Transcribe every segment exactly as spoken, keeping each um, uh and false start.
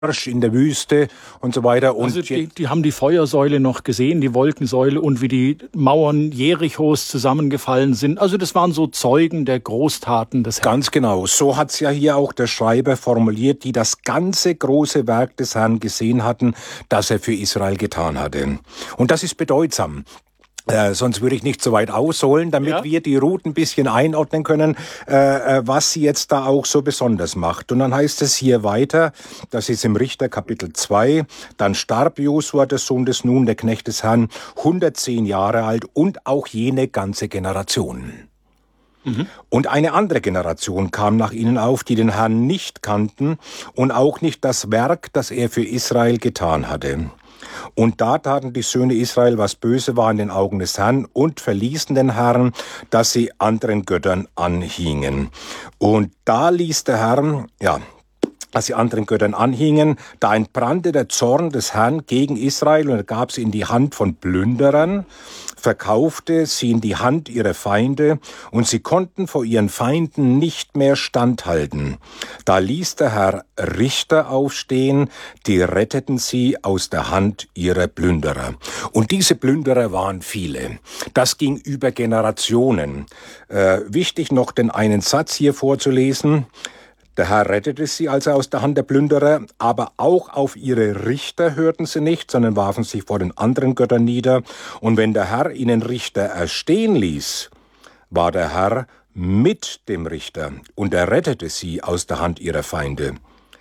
in der Wüste und so weiter. Und also die, die haben die Feuersäule noch gesehen, die Wolkensäule und wie die Mauern Jerichos zusammengefallen sind. Also das waren so Zeugen der Großtaten des Herrn. Ganz genau. So hat es ja hier auch der Schreiber formuliert, die das ganze große Werk des Herrn gesehen hatten, das er für Israel getan hatte. Und das ist bedeutsam. Äh, sonst würde ich nicht so weit ausholen, damit ja. wir die Ruth ein bisschen einordnen können, äh, was sie jetzt da auch so besonders macht. Und dann heißt es hier weiter, das ist im Richter Kapitel zwei, dann starb Josua, der Sohn des Nun, der Knecht des Herrn, hundertzehn Jahre alt und auch jene ganze Generation. Mhm. Und eine andere Generation kam nach ihnen auf, die den Herrn nicht kannten und auch nicht das Werk, das er für Israel getan hatte. Und da taten die Söhne Israel, was böse war in den Augen des Herrn, und verließen den Herrn, dass sie anderen Göttern anhingen. Und da ließ der Herr, ja, dass sie anderen Göttern anhingen, da entbrannte der Zorn des Herrn gegen Israel und er gab sie in die Hand von Plünderern, verkaufte sie in die Hand ihrer Feinde und sie konnten vor ihren Feinden nicht mehr standhalten. Da ließ der Herr Richter aufstehen, die retteten sie aus der Hand ihrer Plünderer. Und diese Plünderer waren viele. Das ging über Generationen. Äh, wichtig noch den einen Satz hier vorzulesen. Der Herr rettete sie also aus der Hand der Plünderer, aber auch auf ihre Richter hörten sie nicht, sondern warfen sich vor den anderen Göttern nieder. Und wenn der Herr ihnen Richter erstehen ließ, war der Herr mit dem Richter und er rettete sie aus der Hand ihrer Feinde.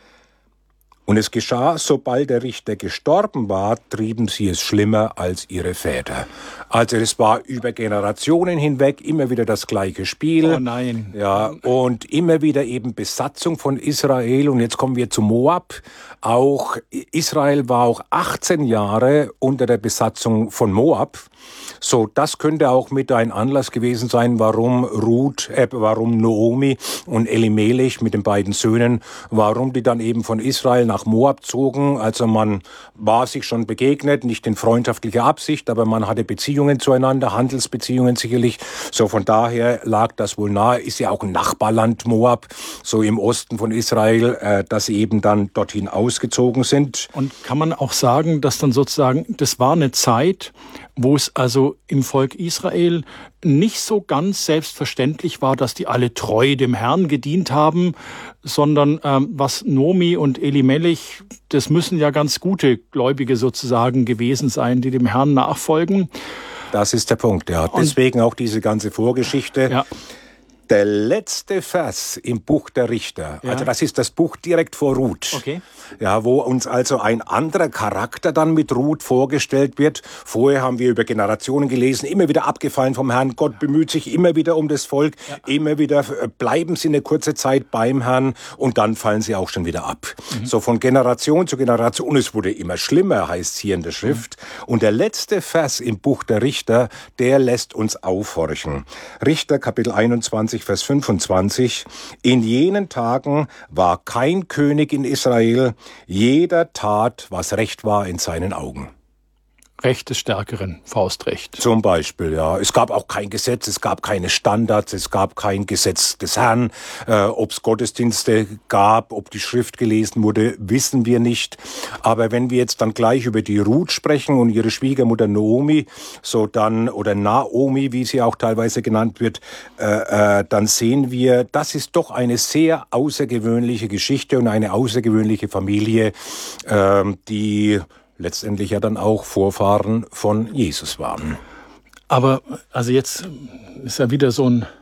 Und es geschah, sobald der Richter gestorben war, trieben sie es schlimmer als ihre Väter. Also es war über Generationen hinweg immer wieder das gleiche Spiel. Oh nein. Ja, und immer wieder eben Besatzung von Israel. Und jetzt kommen wir zu Moab. Auch Israel war auch achtzehn Jahre unter der Besatzung von Moab. So, das könnte auch mit ein Anlass gewesen sein, warum Ruth, äh, warum Naomi und Elimelech mit den beiden Söhnen, warum die dann eben von Israel nach Moab zogen. Also man war sich schon begegnet, nicht in freundschaftlicher Absicht, aber man hatte Beziehungen zueinander, Handelsbeziehungen sicherlich. So, von daher lag das wohl nahe. Ist ja auch ein Nachbarland Moab, so im Osten von Israel, äh, dass sie eben dann dorthin ausgezogen sind. Und kann man auch sagen, dass dann sozusagen, das war eine Zeit, wo es also im Volk Israel nicht so ganz selbstverständlich war, dass die alle treu dem Herrn gedient haben, sondern ähm, was Nomi und Elimelech, das müssen ja ganz gute Gläubige sozusagen gewesen sein, die dem Herrn nachfolgen. Das ist der Punkt, ja. Deswegen auch diese ganze Vorgeschichte. Ja. Der letzte Vers im Buch der Richter, ja. Also das ist das Buch direkt vor Ruth, okay. Ja, wo uns also ein anderer Charakter dann mit Ruth vorgestellt wird. Vorher haben wir über Generationen gelesen, immer wieder abgefallen vom Herrn. Gott bemüht sich immer wieder um das Volk, ja. Immer wieder bleiben sie eine kurze Zeit beim Herrn und dann fallen sie auch schon wieder ab. Mhm. So von Generation zu Generation, und es wurde immer schlimmer, heißt es hier in der Schrift. Mhm. Und der letzte Vers im Buch der Richter, der lässt uns aufhorchen. Richter Kapitel einundzwanzig, Vers fünfundzwanzig. In jenen Tagen war kein König in Israel, jeder tat, was recht war in seinen Augen. Recht des Stärkeren, Faustrecht. Zum Beispiel, ja. Es gab auch kein Gesetz, es gab keine Standards, es gab kein Gesetz des Herrn. Äh, ob es Gottesdienste gab, ob die Schrift gelesen wurde, wissen wir nicht. Aber wenn wir jetzt dann gleich über die Ruth sprechen und ihre Schwiegermutter Naomi, so dann, oder Naomi, wie sie auch teilweise genannt wird, äh, äh, dann sehen wir, das ist doch eine sehr außergewöhnliche Geschichte und eine außergewöhnliche Familie, äh, die letztendlich ja dann auch Vorfahren von Jesus waren. Aber also jetzt ist ja wieder so ein,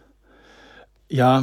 ja,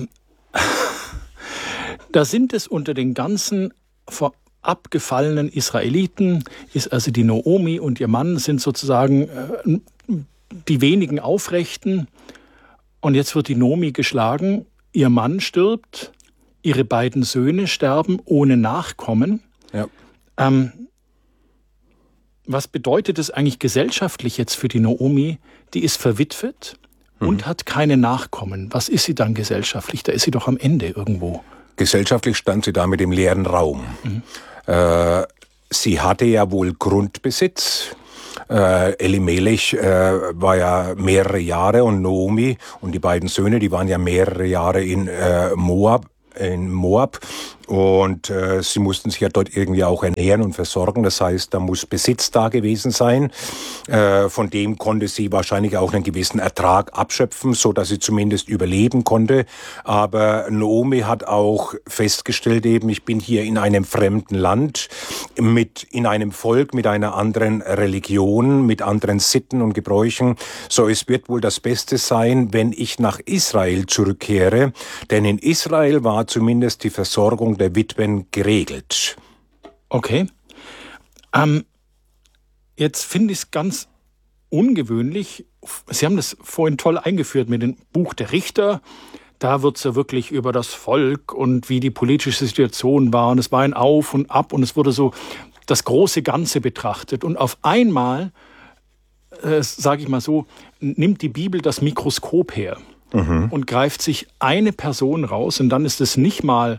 da sind es unter den ganzen abgefallenen Israeliten, ist also die Naomi und ihr Mann sind sozusagen äh, die wenigen Aufrechten. Und jetzt wird die Naomi geschlagen, ihr Mann stirbt, ihre beiden Söhne sterben ohne Nachkommen. Ja. Ähm, Was bedeutet es eigentlich gesellschaftlich jetzt für die Naomi? Die ist verwitwet mhm. und hat keine Nachkommen. Was ist sie dann gesellschaftlich? Da ist sie doch am Ende irgendwo. Gesellschaftlich stand sie da mit dem leeren Raum. Mhm. Äh, sie hatte ja wohl Grundbesitz. Äh, Elimelech äh, war ja mehrere Jahre und Naomi und die beiden Söhne, die waren ja mehrere Jahre in äh, Moab. in Moab. Und äh, sie mussten sich ja dort irgendwie auch ernähren und versorgen. Das heißt, da muss Besitz da gewesen sein. Äh, von dem konnte sie wahrscheinlich auch einen gewissen Ertrag abschöpfen, so dass sie zumindest überleben konnte. Aber Naomi hat auch festgestellt eben, ich bin hier in einem fremden Land, mit in einem Volk, mit einer anderen Religion, mit anderen Sitten und Gebräuchen. So, es wird wohl das Beste sein, wenn ich nach Israel zurückkehre. Denn in Israel war zumindest die Versorgung der Witwen geregelt. Okay. Ähm, jetzt finde ich es ganz ungewöhnlich. Sie haben das vorhin toll eingeführt mit dem Buch der Richter. Da wird es ja wirklich über das Volk und wie die politische Situation war. Und es war ein Auf und Ab und es wurde so das große Ganze betrachtet. Und auf einmal, äh, sage ich mal so, nimmt die Bibel das Mikroskop her mhm. und greift sich eine Person raus. Und dann ist es nicht mal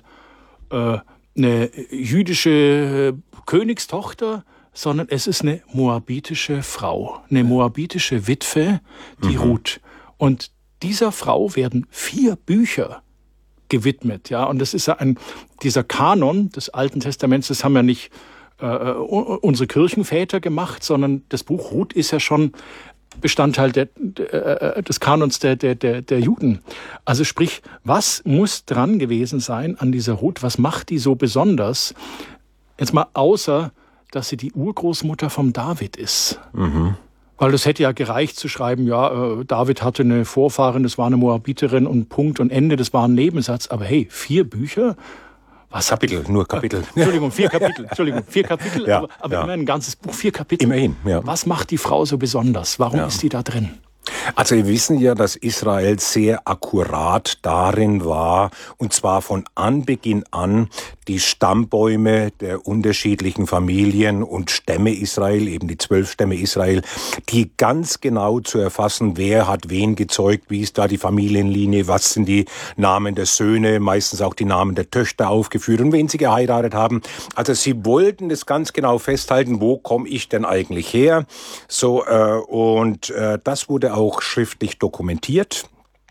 eine jüdische Königstochter, sondern es ist eine moabitische Frau, eine moabitische Witwe, die mhm. Ruth. Und dieser Frau werden vier Bücher gewidmet, ja. Und das ist ja ein, dieser Kanon des Alten Testaments, das haben ja nicht äh, unsere Kirchenväter gemacht, sondern das Buch Ruth ist ja schon Bestandteil der, der, des Kanons der, der, der, der Juden. Also sprich, was muss dran gewesen sein an dieser Ruth? Was macht die so besonders? Jetzt mal außer, dass sie die Urgroßmutter vom David ist. Mhm. Weil das hätte ja gereicht zu schreiben, ja, David hatte eine Vorfahrin, das war eine Moabiterin und Punkt und Ende, das war ein Nebensatz. Aber hey, vier Bücher? Was Kapitel, nur Kapitel. Entschuldigung, vier Kapitel. Entschuldigung, vier Kapitel, ja, aber, aber ja. immerhin ein ganzes Buch, vier Kapitel. Immerhin, ja. Was macht die Frau so besonders? Warum ja. ist die da drin? Also wir wissen ja, dass Israel sehr akkurat darin war, und zwar von Anbeginn an, die Stammbäume der unterschiedlichen Familien und Stämme Israel, eben die zwölf Stämme Israel, die ganz genau zu erfassen, wer hat wen gezeugt, wie ist da die Familienlinie, was sind die Namen der Söhne, meistens auch die Namen der Töchter aufgeführt und wen sie geheiratet haben. Also sie wollten das ganz genau festhalten, wo komme ich denn eigentlich her? So äh, und äh, das wurde auch schriftlich dokumentiert.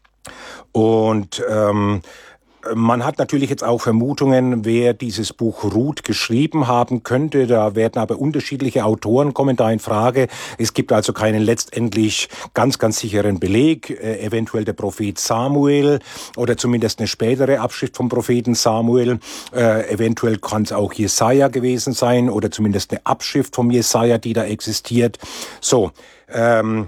Und ähm, man hat natürlich jetzt auch Vermutungen, wer dieses Buch Ruth geschrieben haben könnte. Da werden aber unterschiedliche Autoren kommen da in Frage. Es gibt also keinen letztendlich ganz, ganz sicheren Beleg. Äh, eventuell der Prophet Samuel oder zumindest eine spätere Abschrift vom Propheten Samuel. Äh, eventuell kann es auch Jesaja gewesen sein oder zumindest eine Abschrift vom Jesaja, die da existiert. So, ähm,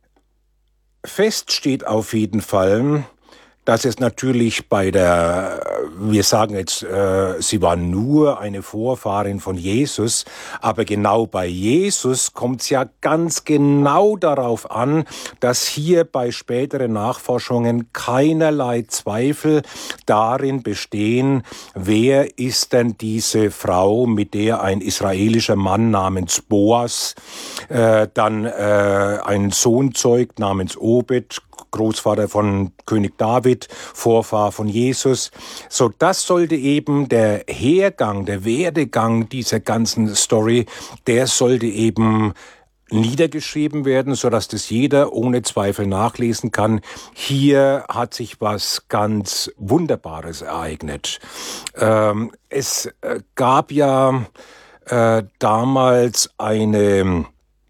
fest steht auf jeden Fall, dass es natürlich bei der, wir sagen jetzt, äh, sie war nur eine Vorfahrin von Jesus, aber genau bei Jesus kommt es ja ganz genau darauf an, dass hier bei späteren Nachforschungen keinerlei Zweifel darin bestehen, wer ist denn diese Frau, mit der ein israelischer Mann namens Boas äh, dann äh, einen Sohn zeugt namens Obed, Großvater von König David, Vorfahr von Jesus. So, das sollte eben der Hergang, der Werdegang dieser ganzen Story, der sollte eben niedergeschrieben werden, so dass das jeder ohne Zweifel nachlesen kann. Hier hat sich was ganz Wunderbares ereignet. Ähm, es äh, gab ja äh, damals eine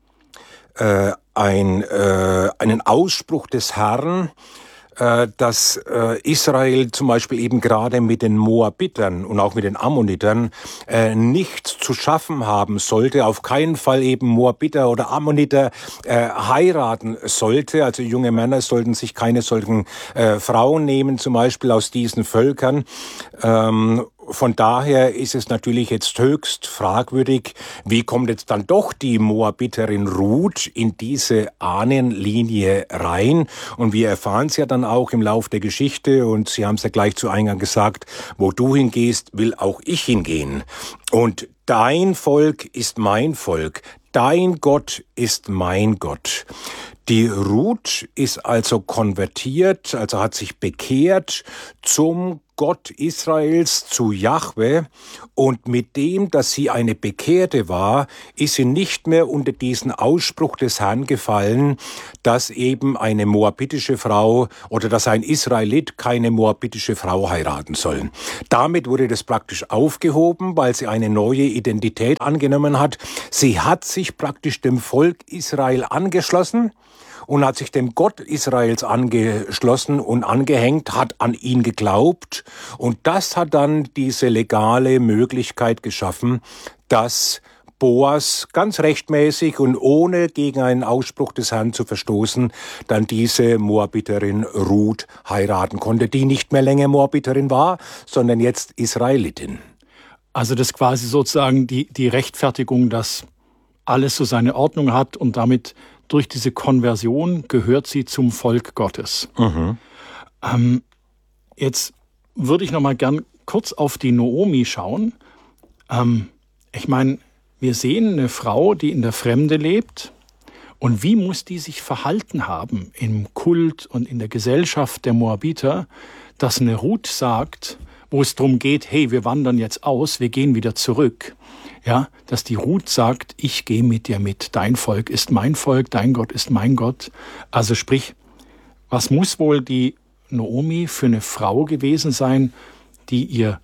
äh, ein, äh, einen Ausspruch des Herrn, äh, dass äh, Israel zum Beispiel eben gerade mit den Moabitern und auch mit den Ammonitern äh, nichts zu schaffen haben sollte, auf keinen Fall eben Moabiter oder Ammoniter äh, heiraten sollte. Also junge Männer sollten sich keine solchen äh, Frauen nehmen, zum Beispiel aus diesen Völkern. Ähm, Von daher ist es natürlich jetzt höchst fragwürdig, wie kommt jetzt dann doch die Moabiterin Ruth in diese Ahnenlinie rein? Und wir erfahren es ja dann auch im Lauf der Geschichte, und Sie haben es ja gleich zu Eingang gesagt, wo du hingehst, will auch ich hingehen. Und dein Volk ist mein Volk, dein Gott ist mein Gott. Die Ruth ist also konvertiert, also hat sich bekehrt zum Gott Israels, zu Jahwe, und mit dem, dass sie eine Bekehrte war, ist sie nicht mehr unter diesen Ausspruch des Herrn gefallen, dass eben eine moabitische Frau oder dass ein Israelit keine moabitische Frau heiraten soll. Damit wurde das praktisch aufgehoben, weil sie eine neue Identität angenommen hat. Sie hat sich praktisch dem Volk Israel angeschlossen und hat sich dem Gott Israels angeschlossen und angehängt, hat an ihn geglaubt. Und das hat dann diese legale Möglichkeit geschaffen, dass Boas ganz rechtmäßig und ohne gegen einen Ausspruch des Herrn zu verstoßen, dann diese Moabiterin Ruth heiraten konnte, die nicht mehr länger Moabiterin war, sondern jetzt Israelitin. Also das quasi sozusagen die, die Rechtfertigung, dass alles so seine Ordnung hat und damit durch diese Konversion gehört sie zum Volk Gottes. Mhm. Ähm, jetzt würde ich noch mal gern kurz auf die Naomi schauen. Ähm, ich meine, wir sehen eine Frau, die in der Fremde lebt. Und wie muss die sich verhalten haben im Kult und in der Gesellschaft der Moabiter, dass eine Ruth sagt, wo es darum geht, hey, wir wandern jetzt aus, wir gehen wieder zurück. Ja, dass die Ruth sagt, ich gehe mit dir mit, dein Volk ist mein Volk, dein Gott ist mein Gott. Also sprich, was muss wohl die Naomi für eine Frau gewesen sein, die ihr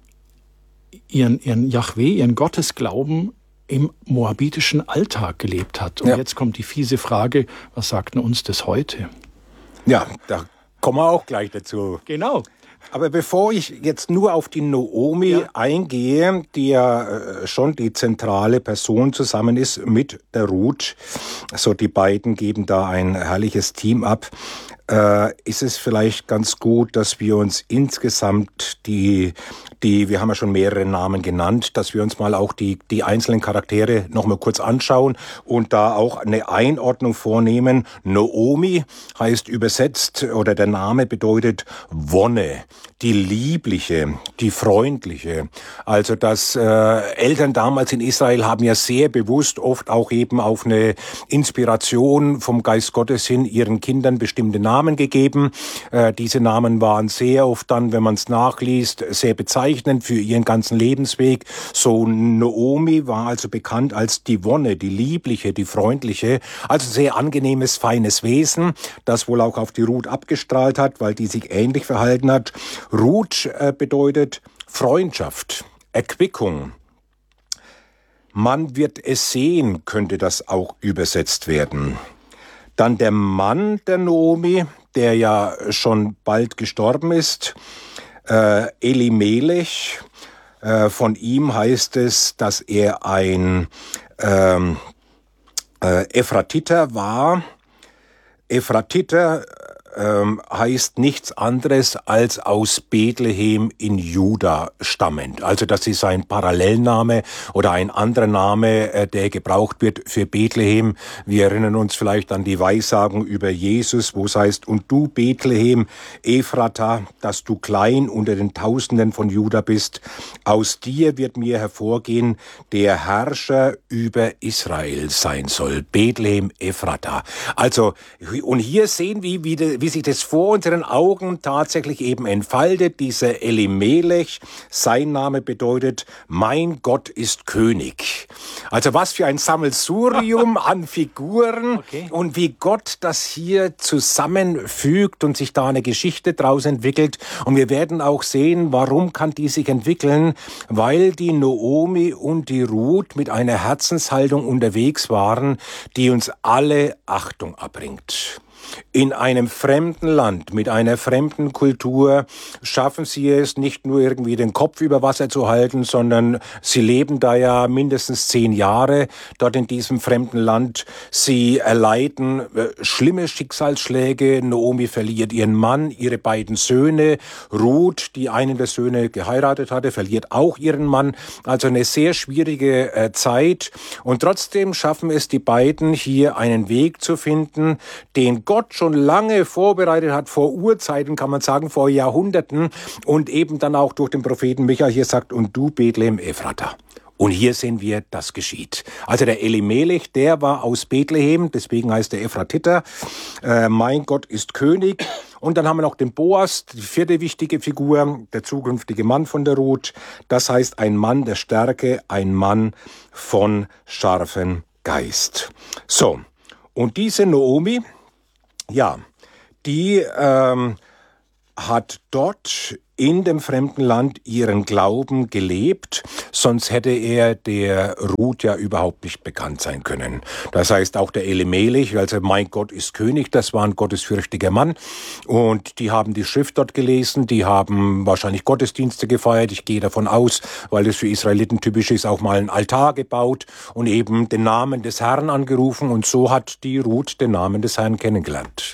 ihren, ihren Jahwe, ihren Gottesglauben im moabitischen Alltag gelebt hat. Und ja. Jetzt kommt die fiese Frage, was sagt denn uns das heute? Ja, da kommen wir auch gleich dazu. Genau. Aber bevor ich jetzt nur auf die Naomi ja. eingehe, die ja schon die zentrale Person zusammen ist mit der Ruth, so die beiden geben da ein herrliches Team ab, äh, ist es vielleicht ganz gut, dass wir uns insgesamt die, die, wir haben ja schon mehrere Namen genannt, dass wir uns mal auch die, die einzelnen Charaktere noch mal kurz anschauen und da auch eine Einordnung vornehmen. Naomi heißt übersetzt, oder der Name bedeutet Wonne, die Liebliche, die Freundliche. Also dass äh, Eltern damals in Israel haben ja sehr bewusst oft auch eben auf eine Inspiration vom Geist Gottes hin ihren Kindern bestimmte Namen gegeben. Äh, diese Namen waren sehr oft dann, wenn man es nachliest, sehr bezeichnend für ihren ganzen Lebensweg. So Naomi war also bekannt als die Wonne, die Liebliche, die Freundliche. Also sehr angenehmes, feines Wesen, das wohl auch auf die Ruth abgestrahlt hat, weil die sich ähnlich verhalten hat. Ruth äh, bedeutet Freundschaft, Erquickung. Man wird es sehen, könnte das auch übersetzt werden. Dann der Mann der Naomi, der ja schon bald gestorben ist, äh, Elimelech. Äh, von ihm heißt es, dass er ein ähm, äh, Ephratiter war. Ephratiter ähm, heißt nichts anderes als aus Bethlehem in Juda stammend. Also das ist ein Parallelname oder ein anderer Name, äh, der gebraucht wird für Bethlehem. Wir erinnern uns vielleicht an die Weissagung über Jesus, wo es heißt, und du Bethlehem, Ephrata, dass du klein unter den Tausenden von Juda bist, aus dir wird mir hervorgehen, der Herrscher über Israel sein soll. Bethlehem, Ephrata. Also, und hier sehen wir, wie, wie wie sich das vor unseren Augen tatsächlich eben entfaltet. Dieser Elimelech, sein Name bedeutet, mein Gott ist König. Also was für ein Sammelsurium an Figuren okay. Und wie Gott das hier zusammenfügt und sich da eine Geschichte draus entwickelt. Und wir werden auch sehen, warum kann die sich entwickeln, weil die Naomi und die Ruth mit einer Herzenshaltung unterwegs waren, die uns alle Achtung abbringt. In einem fremden Land, mit einer fremden Kultur schaffen sie es, nicht nur irgendwie den Kopf über Wasser zu halten, sondern sie leben da ja mindestens zehn Jahre dort in diesem fremden Land. Sie erleiden äh, schlimme Schicksalsschläge. Naomi verliert ihren Mann, ihre beiden Söhne. Ruth, die einen der Söhne geheiratet hatte, verliert auch ihren Mann. Also eine sehr schwierige äh, Zeit. Und trotzdem schaffen es die beiden, hier einen Weg zu finden, den Gott Gott schon lange vorbereitet hat, vor Urzeiten, kann man sagen, vor Jahrhunderten, und eben dann auch durch den Propheten Micha hier sagt, und du Bethlehem Ephrata. Und hier sehen wir, das geschieht. Also der Elimelech, der war aus Bethlehem, deswegen heißt der Ephratiter, äh, mein Gott ist König. Und dann haben wir noch den Boas, die vierte wichtige Figur, der zukünftige Mann von der Ruth. Das heißt, ein Mann der Stärke, ein Mann von scharfem Geist. So, und diese Naomi, ja, die ähm, hat dort in dem fremden Land ihren Glauben gelebt, sonst hätte er der Ruth ja überhaupt nicht bekannt sein können. Das heißt, auch der Elimelech, also mein Gott ist König, das war ein gottesfürchtiger Mann und die haben die Schrift dort gelesen, die haben wahrscheinlich Gottesdienste gefeiert, ich gehe davon aus, weil es für Israeliten typisch ist, auch mal einen Altar gebaut und eben den Namen des Herrn angerufen und so hat die Ruth den Namen des Herrn kennengelernt.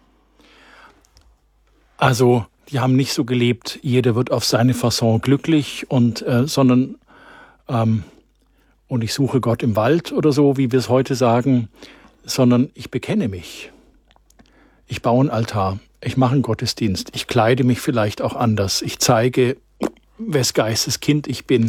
Also die haben nicht so gelebt, jeder wird auf seine Fasson glücklich, und äh, sondern ähm, und ich suche Gott im Wald oder so, wie wir es heute sagen, sondern ich bekenne mich. Ich baue einen Altar, ich mache einen Gottesdienst, ich kleide mich vielleicht auch anders, ich zeige, wes Geistes Kind ich bin.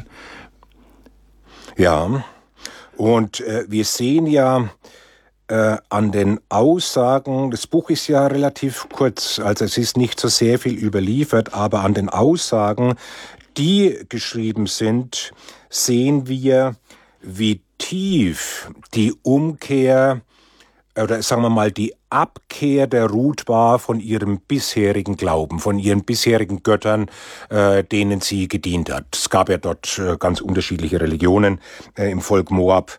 Ja, und äh, wir sehen ja, Äh, an den Aussagen, das Buch ist ja relativ kurz, also es ist nicht so sehr viel überliefert, aber an den Aussagen, die geschrieben sind, sehen wir, wie tief die Umkehr oder sagen wir mal die Abkehr der Ruth war von ihrem bisherigen Glauben, von ihren bisherigen Göttern, äh, denen sie gedient hat. Es gab ja dort äh, ganz unterschiedliche Religionen äh, im Volk Moab.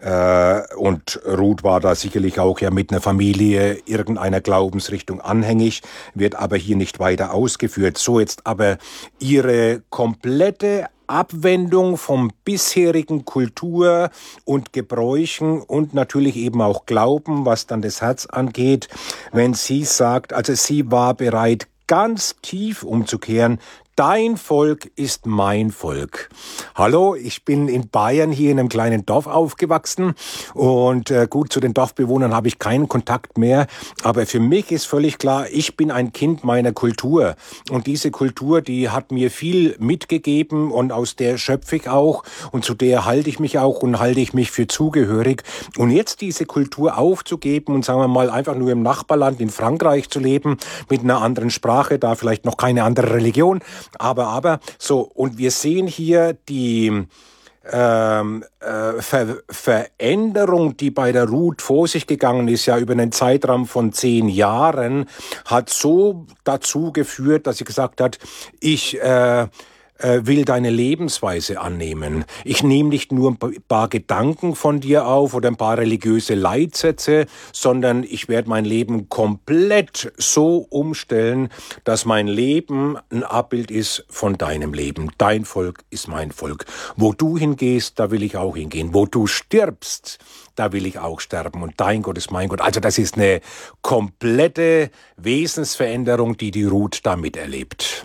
Und Ruth war da sicherlich auch ja mit einer Familie irgendeiner Glaubensrichtung anhängig, wird aber hier nicht weiter ausgeführt. So jetzt aber ihre komplette Abwendung vom bisherigen Kultur und Gebräuchen und natürlich eben auch Glauben, was dann das Herz angeht, wenn sie sagt, also sie war bereit, ganz tief umzukehren. Dein Volk ist mein Volk. Hallo, ich bin in Bayern hier in einem kleinen Dorf aufgewachsen und äh, gut, zu den Dorfbewohnern habe ich keinen Kontakt mehr, aber für mich ist völlig klar, ich bin ein Kind meiner Kultur und diese Kultur, die hat mir viel mitgegeben und aus der schöpfe ich auch und zu der halte ich mich auch und halte ich mich für zugehörig und jetzt diese Kultur aufzugeben und sagen wir mal einfach nur im Nachbarland in Frankreich zu leben, mit einer anderen Sprache, da vielleicht noch keine andere Religion, Aber, aber, so, und wir sehen hier die ähm, äh, Ver Veränderung, die bei der Ruth vor sich gegangen ist, ja über einen Zeitraum von zehn Jahren, hat so dazu geführt, dass sie gesagt hat, ich äh, will deine Lebensweise annehmen. Ich nehme nicht nur ein paar Gedanken von dir auf oder ein paar religiöse Leitsätze, sondern ich werde mein Leben komplett so umstellen, dass mein Leben ein Abbild ist von deinem Leben. Dein Volk ist mein Volk. Wo du hingehst, da will ich auch hingehen. Wo du stirbst, da will ich auch sterben. Und dein Gott ist mein Gott. Also das ist eine komplette Wesensveränderung, die die Ruth da miterlebt.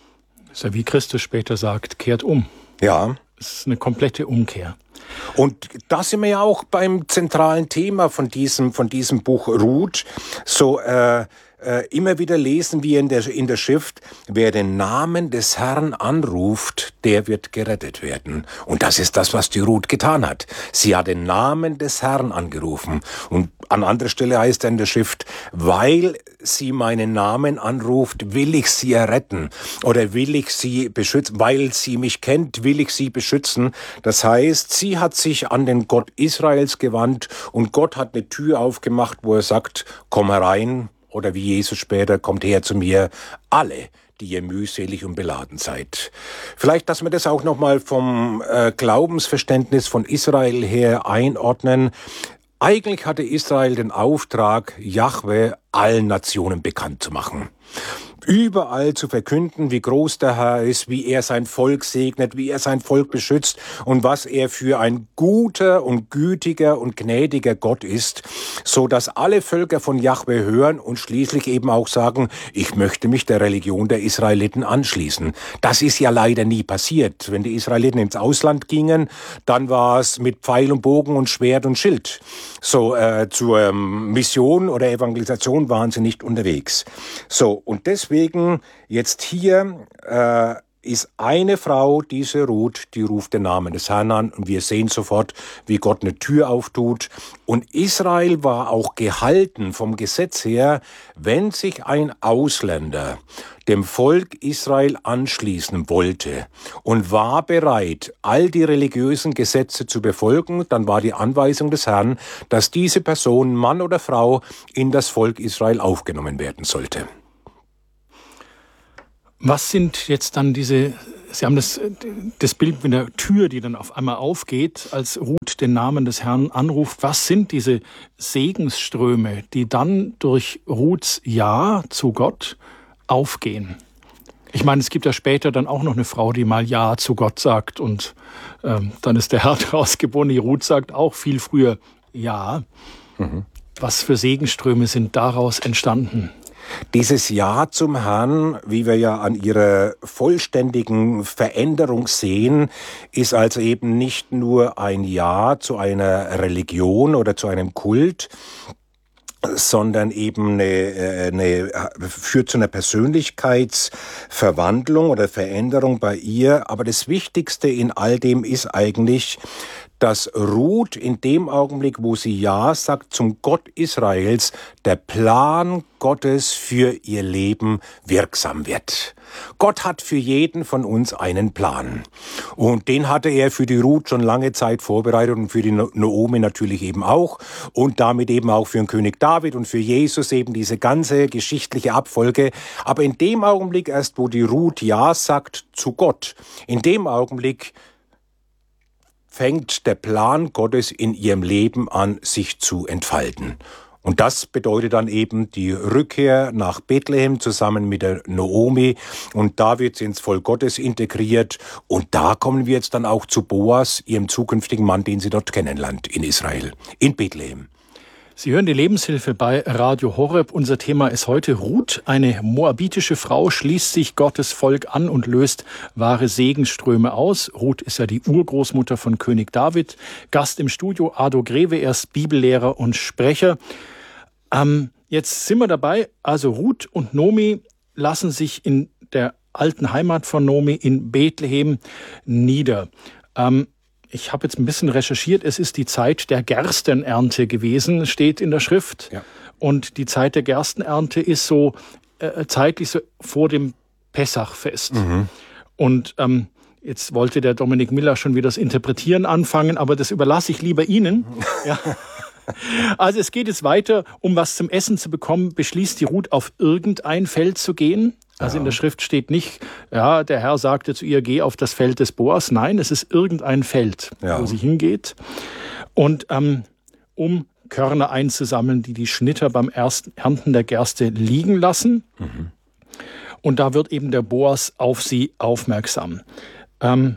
So wie Christus später sagt, kehrt um. Ja. Es ist eine komplette Umkehr. Und da sind wir ja auch beim zentralen Thema von diesem, von diesem Buch Ruth. So, äh, äh, immer wieder lesen wir in der, in der Schrift, wer den Namen des Herrn anruft, der wird gerettet werden. Und das ist das, was die Ruth getan hat. Sie hat den Namen des Herrn angerufen. Und an anderer Stelle heißt er in der Schrift, weil sie meinen Namen anruft, will ich sie erretten oder will ich sie beschützen, weil sie mich kennt, will ich sie beschützen. Das heißt, sie hat sich an den Gott Israels gewandt und Gott hat eine Tür aufgemacht, wo er sagt, komm herein, oder wie Jesus später, kommt her zu mir, alle, die ihr mühselig und beladen seid. Vielleicht, dass wir das auch nochmal vom äh, Glaubensverständnis von Israel her einordnen. Eigentlich hatte Israel den Auftrag, Jahwe allen Nationen bekannt zu machen. Überall zu verkünden, wie groß der Herr ist, wie er sein Volk segnet, wie er sein Volk beschützt und was er für ein guter und gütiger und gnädiger Gott ist, so dass alle Völker von Jahwe hören und schließlich eben auch sagen, ich möchte mich der Religion der Israeliten anschließen. Das ist ja leider nie passiert. Wenn die Israeliten ins Ausland gingen, dann war es mit Pfeil und Bogen und Schwert und Schild. So äh, zur ähm, Mission oder Evangelisation waren sie nicht unterwegs. So, und deswegen Deswegen jetzt hier äh, ist eine Frau, diese Ruth, die ruft den Namen des Herrn an und wir sehen sofort, wie Gott eine Tür auftut. Und Israel war auch gehalten vom Gesetz her, wenn sich ein Ausländer dem Volk Israel anschließen wollte und war bereit, all die religiösen Gesetze zu befolgen, dann war die Anweisung des Herrn, dass diese Person, Mann oder Frau, in das Volk Israel aufgenommen werden sollte. Was sind jetzt dann diese, Sie haben das, das Bild mit der Tür, die dann auf einmal aufgeht, als Ruth den Namen des Herrn anruft. Was sind diese Segensströme, die dann durch Ruths Ja zu Gott aufgehen? Ich meine, es gibt ja später dann auch noch eine Frau, die mal Ja zu Gott sagt und ähm, dann ist der Herr daraus geboren. Die Ruth sagt auch viel früher Ja. Mhm. Was für Segensströme sind daraus entstanden? Dieses Ja zum Herrn, wie wir ja an ihrer vollständigen Veränderung sehen, ist also eben nicht nur ein Ja zu einer Religion oder zu einem Kult, sondern eben eine, eine, führt zu einer Persönlichkeitsverwandlung oder Veränderung bei ihr. Aber das Wichtigste in all dem ist eigentlich, dass Ruth in dem Augenblick, wo sie Ja sagt zum Gott Israels, der Plan Gottes für ihr Leben wirksam wird. Gott hat für jeden von uns einen Plan. Und den hatte er für die Ruth schon lange Zeit vorbereitet und für die Naomi natürlich eben auch. Und damit eben auch für den König David und für Jesus eben diese ganze geschichtliche Abfolge. Aber in dem Augenblick erst, wo die Ruth Ja sagt zu Gott, in dem Augenblick fängt der Plan Gottes in ihrem Leben an, sich zu entfalten. Und das bedeutet dann eben die Rückkehr nach Bethlehem zusammen mit der Naomi. Und da wird sie ins Volk Gottes integriert. Und da kommen wir jetzt dann auch zu Boas, ihrem zukünftigen Mann, den sie dort kennenlernt in Israel, in Bethlehem. Sie hören die Lebenshilfe bei Radio Horeb. Unser Thema ist heute Ruth. Eine moabitische Frau schließt sich Gottes Volk an und löst wahre Segensströme aus. Ruth ist ja die Urgroßmutter von König David. Gast im Studio Ado Greve, er ist Bibellehrer und Sprecher. Ähm, jetzt sind wir dabei. Also Ruth und Nomi lassen sich in der alten Heimat von Nomi in Bethlehem nieder. Ähm, Ich habe jetzt ein bisschen recherchiert. Es ist die Zeit der Gerstenernte gewesen, steht in der Schrift. Ja. Und die Zeit der Gerstenernte ist so äh, zeitlich so vor dem Pessachfest. Mhm. Und ähm, jetzt wollte der Dominik Miller schon wieder das Interpretieren anfangen, aber das überlasse ich lieber Ihnen. Ja. Also es geht jetzt weiter, um was zum Essen zu bekommen, beschließt die Ruth, auf irgendein Feld zu gehen. Also ja. In der Schrift steht nicht, ja, der Herr sagte zu ihr, geh auf das Feld des Boas. Nein, es ist irgendein Feld, ja. wo sie hingeht. Und ähm, um Körner einzusammeln, die die Schnitter beim ersten Ernten der Gerste liegen lassen. Mhm. Und da wird eben der Boas auf sie aufmerksam. Ähm,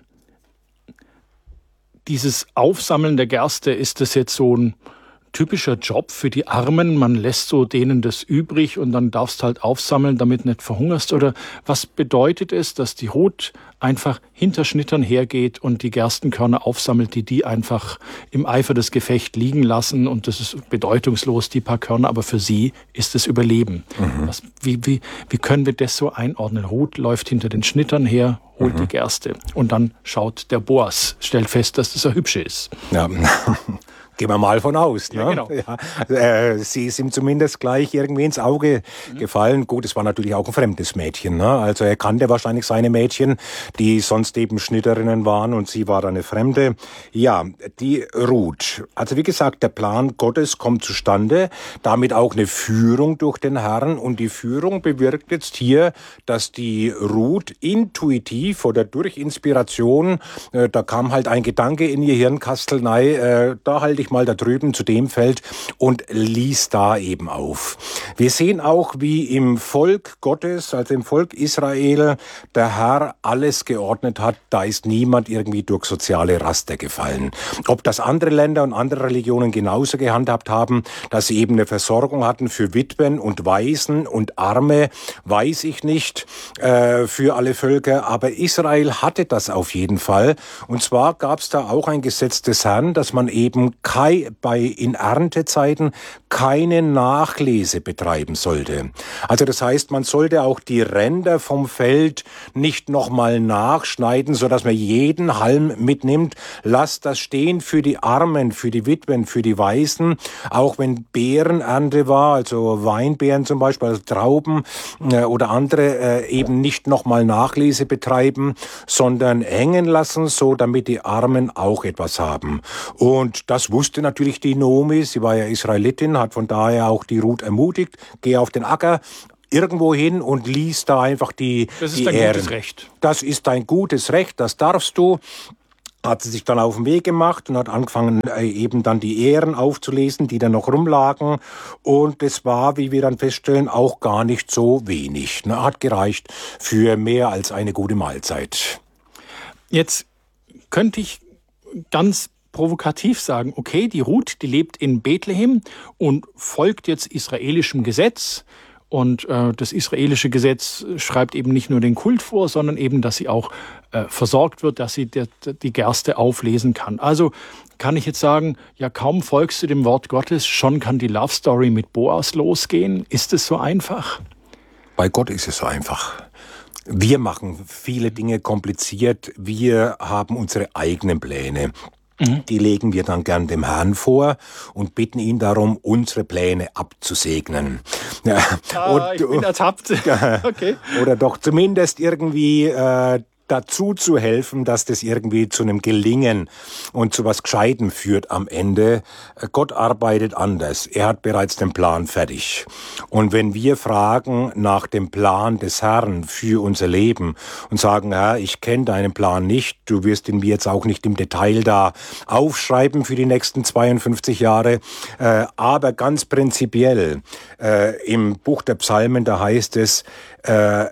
dieses Aufsammeln der Gerste, ist das jetzt so ein typischer Job für die Armen? Man lässt so denen das übrig und dann darfst halt aufsammeln, damit nicht verhungerst? Oder was bedeutet es, dass die Ruth einfach hinter Schnittern hergeht und die Gerstenkörner aufsammelt, die die einfach im Eifer des Gefechts liegen lassen, und das ist bedeutungslos, die paar Körner, aber für sie ist es Überleben. Mhm. Was, wie, wie, wie können wir das so einordnen? Ruth läuft hinter den Schnittern her, holt mhm. die Gerste und dann schaut der Boas, stellt fest, dass das eine hübsche ist. Ja. Gehen wir mal von aus. Ne? Ja, genau. Ja, äh, sie ist ihm zumindest gleich irgendwie ins Auge mhm. gefallen. Gut, es war natürlich auch ein fremdes Mädchen. Ne? Also er kannte wahrscheinlich seine Mädchen, die sonst eben Schnitterinnen waren, und sie war eine Fremde. Ja, die Ruth. Also wie gesagt, der Plan Gottes kommt zustande, damit auch eine Führung durch den Herrn. Und die Führung bewirkt jetzt hier, dass die Ruth intuitiv oder durch Inspiration, äh, da kam halt ein Gedanke in ihr Hirnkastel, nein, äh, da halte ich mal da drüben zu dem Feld, und ließ da eben auf. Wir sehen auch, wie im Volk Gottes, also im Volk Israel, der Herr alles geordnet hat. Da ist niemand irgendwie durch soziale Raster gefallen. Ob das andere Länder und andere Religionen genauso gehandhabt haben, dass sie eben eine Versorgung hatten für Witwen und Waisen und Arme, weiß ich nicht, äh, für alle Völker. Aber Israel hatte das auf jeden Fall. Und zwar gab es da auch ein Gesetz des Herrn, dass man eben kei, bei in Erntezeiten keine Nachlese betreiben sollte. Also das heißt, man sollte auch die Ränder vom Feld nicht nochmal nachschneiden, so dass man jeden Halm mitnimmt. Lasst das stehen für die Armen, für die Witwen, für die Waisen. Auch wenn Beerenernte war, also Weinbeeren zum Beispiel, also Trauben äh, oder andere, äh, eben nicht nochmal Nachlese betreiben, sondern hängen lassen, so damit die Armen auch etwas haben. Und das wusste natürlich die Naomi, sie war ja Israelitin, hat von daher auch die Ruth ermutigt, geh auf den Acker, irgendwo hin und lies da einfach die Das ist die dein Ähren. gutes Recht. Das ist dein gutes Recht, das darfst du. Hat sie sich dann auf den Weg gemacht und hat angefangen, eben dann die Ähren aufzulesen, die dann noch rumlagen. Und es war, wie wir dann feststellen, auch gar nicht so wenig. Hat gereicht für mehr als eine gute Mahlzeit. Jetzt könnte ich ganz provokativ sagen, okay, die Ruth, die lebt in Bethlehem und folgt jetzt israelischem Gesetz. Und äh, das israelische Gesetz schreibt eben nicht nur den Kult vor, sondern eben, dass sie auch äh, versorgt wird, dass sie die, die Gerste auflesen kann. Also kann ich jetzt sagen, ja, kaum folgst du dem Wort Gottes, schon kann die Love Story mit Boas losgehen. Ist es so einfach? Bei Gott ist es so einfach. Wir machen viele Dinge kompliziert. Wir haben unsere eigenen Pläne. Die legen wir dann gern dem Herrn vor und bitten ihn darum, unsere Pläne abzusegnen. Ja, ah, und, ich bin ertappt. Okay. Oder doch zumindest irgendwie äh, dazu zu helfen, dass das irgendwie zu einem Gelingen und zu was Gescheitem führt am Ende. Gott arbeitet anders. Er hat bereits den Plan fertig. Und wenn wir fragen nach dem Plan des Herrn für unser Leben und sagen, Herr, ich kenne deinen Plan nicht, du wirst ihn mir jetzt auch nicht im Detail da aufschreiben für die nächsten zweiundfünfzig Jahre, äh, aber ganz prinzipiell äh, im Buch der Psalmen, da heißt es, äh,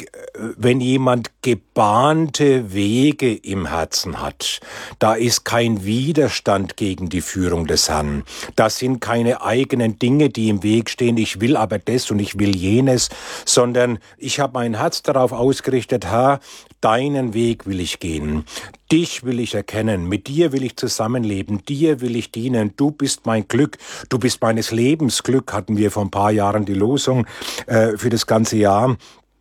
wenn jemand gebahnte Wege im Herzen hat, da ist kein Widerstand gegen die Führung des Herrn. Das sind keine eigenen Dinge, die im Weg stehen, ich will aber das und ich will jenes, sondern ich habe mein Herz darauf ausgerichtet, Herr, deinen Weg will ich gehen. Dich will ich erkennen, mit dir will ich zusammenleben, dir will ich dienen, du bist mein Glück, du bist meines Lebens Glück, hatten wir vor ein paar Jahren die Losung äh, für das ganze Jahr.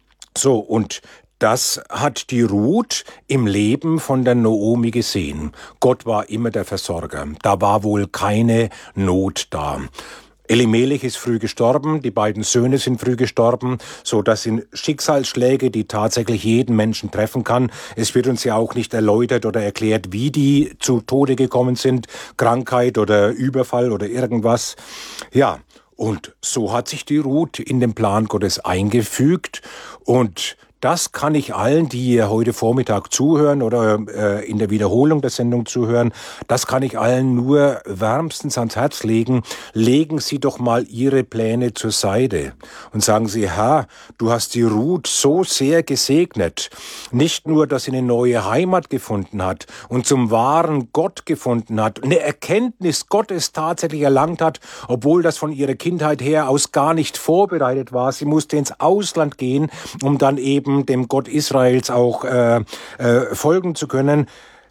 So, und das hat die Ruth im Leben von der Naomi gesehen. Gott war immer der Versorger. Da war wohl keine Not da. Elimelech ist früh gestorben, die beiden Söhne sind früh gestorben, so das sind Schicksalsschläge, die tatsächlich jeden Menschen treffen kann. Es wird uns ja auch nicht erläutert oder erklärt, wie die zu Tode gekommen sind, Krankheit oder Überfall oder irgendwas. Ja, und so hat sich die Ruth in den Plan Gottes eingefügt und das kann ich allen, die hier heute Vormittag zuhören oder äh, in der Wiederholung der Sendung zuhören, das kann ich allen nur wärmstens ans Herz legen. Legen Sie doch mal Ihre Pläne zur Seite und sagen Sie, Herr, du hast die Ruth so sehr gesegnet. Nicht nur, dass sie eine neue Heimat gefunden hat und zum wahren Gott gefunden hat, eine Erkenntnis Gottes tatsächlich erlangt hat, obwohl das von ihrer Kindheit her aus gar nicht vorbereitet war. Sie musste ins Ausland gehen, um dann eben dem Gott Israels auch äh, äh, folgen zu können.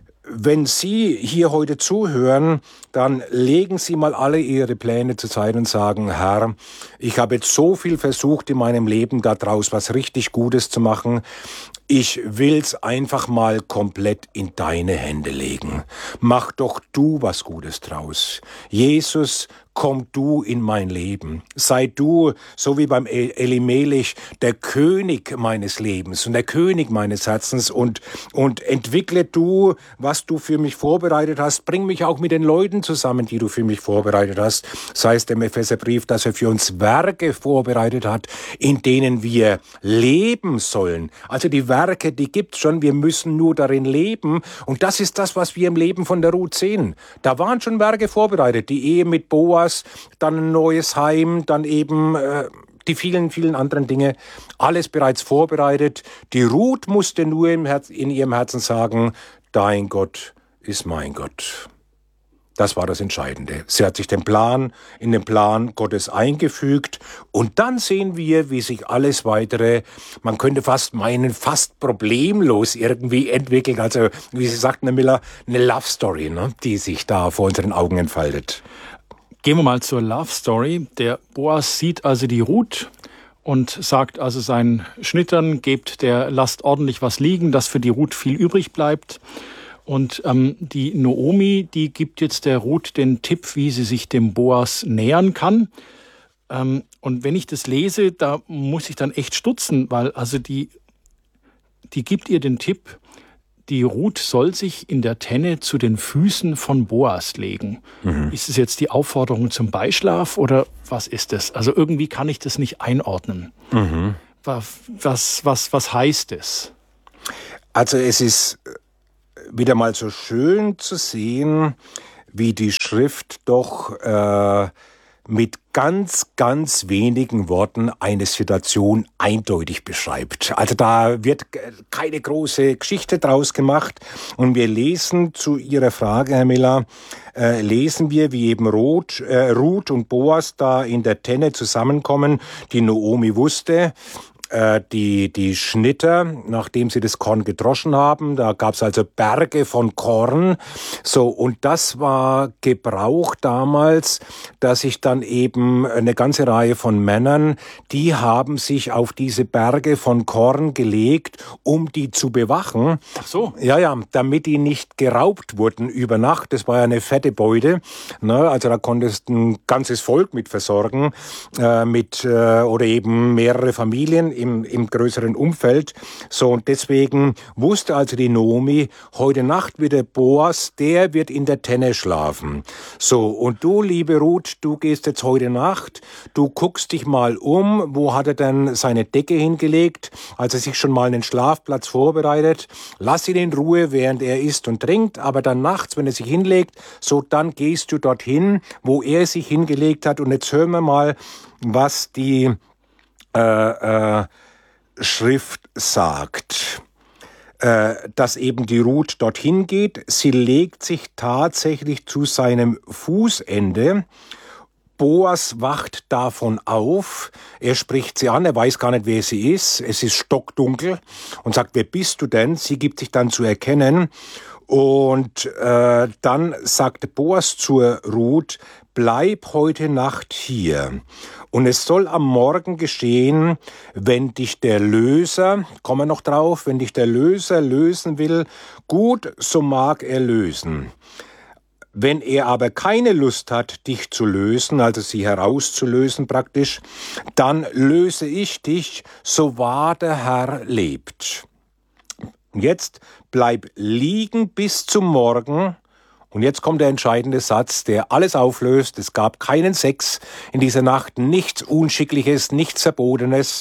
Wenn Sie hier heute zuhören, dann legen Sie mal alle Ihre Pläne zur Seite und sagen, Herr, ich habe jetzt so viel versucht in meinem Leben, daraus was richtig Gutes zu machen. Ich will's einfach mal komplett in deine Hände legen. Mach doch du was Gutes draus. Jesus, komm du in mein Leben. Sei du, so wie beim Elimelech, der König meines Lebens und der König meines Herzens und, und entwickle du, was du für mich vorbereitet hast. Bring mich auch mit den Leuten zusammen, die du für mich vorbereitet hast. Sei es der Epheserbrief, dass er für uns Werke vorbereitet hat, in denen wir leben sollen. Also die Werke, die gibt's schon, wir müssen nur darin leben. Und das ist das, was wir im Leben von der Ruth sehen. Da waren schon Werke vorbereitet. Die Ehe mit Boas, dann ein neues Heim, dann eben äh, die vielen, vielen anderen Dinge. Alles bereits vorbereitet. Die Ruth musste nur im Herz, in ihrem Herzen sagen, dein Gott ist mein Gott. Das war das Entscheidende. Sie hat sich den Plan in den Plan Gottes eingefügt und dann sehen wir, wie sich alles weitere, man könnte fast meinen, fast problemlos irgendwie entwickelt. Also, wie Sie sagten, Herr Miller, eine Love Story, ne, die sich da vor unseren Augen entfaltet. Gehen wir mal zur Love Story. Der Boas sieht also die Ruth und sagt also seinen Schnittern, gebt der Last ordentlich was liegen, dass für die Ruth viel übrig bleibt. Und ähm, die Naomi, die gibt jetzt der Ruth den Tipp, wie sie sich dem Boas nähern kann. Ähm, und wenn ich das lese, da muss ich dann echt stutzen, weil also die, die gibt ihr den Tipp, die Ruth soll sich in der Tenne zu den Füßen von Boas legen. Mhm. Ist es jetzt die Aufforderung zum Beischlaf oder was ist das? Also irgendwie kann ich das nicht einordnen. Mhm. Was, was, was, was heißt es? Also es ist wieder mal so schön zu sehen, wie die Schrift doch äh, mit ganz, ganz wenigen Worten eine Situation eindeutig beschreibt. Also da wird keine große Geschichte draus gemacht. Und wir lesen zu Ihrer Frage, Herr Miller, äh, lesen wir, wie eben Ruth, äh, Ruth und Boas da in der Tenne zusammenkommen. Die Naomi wusste, Die, die Schnitter, nachdem sie das Korn gedroschen haben, da gab's also Berge von Korn. So, und das war Gebrauch damals, dass sich dann eben eine ganze Reihe von Männern, die haben sich auf diese Berge von Korn gelegt, um die zu bewachen. Ach so. Ja, ja, damit die nicht geraubt wurden über Nacht. Das war ja eine fette Beute. Ne? Also da konntest ein ganzes Volk mit versorgen, äh, mit, äh, oder eben mehrere Familien im, im größeren Umfeld. So, und deswegen wusste also die Naomi, heute Nacht wird der Boas, der wird in der Tenne schlafen. So, und du, liebe Ruth, du gehst jetzt heute Nacht, du guckst dich mal um, wo hat er denn seine Decke hingelegt, als er sich schon mal einen Schlafplatz vorbereitet. Lass ihn in Ruhe, während er isst und trinkt, aber dann nachts, wenn er sich hinlegt, so, dann gehst du dorthin, wo er sich hingelegt hat. Und jetzt hören wir mal, was die Äh, äh, Schrift sagt, äh, dass eben die Ruth dorthin geht. Sie legt sich tatsächlich zu seinem Fußende. Boas wacht davon auf. Er spricht sie an, er weiß gar nicht, wer sie ist. Es ist stockdunkel und sagt, wer bist du denn? Sie gibt sich dann zu erkennen. Und äh, dann sagt Boas zur Ruth, bleib heute Nacht hier. Und es soll am Morgen geschehen, wenn dich der Löser, kommen wir noch drauf, wenn dich der Löser lösen will, gut, so mag er lösen. Wenn er aber keine Lust hat, dich zu lösen, also sie herauszulösen praktisch, dann löse ich dich, so wahr der Herr lebt. Und jetzt bleib liegen bis zum Morgen. Und jetzt kommt der entscheidende Satz, der alles auflöst. Es gab keinen Sex in dieser Nacht, nichts Unschickliches, nichts Verbotenes.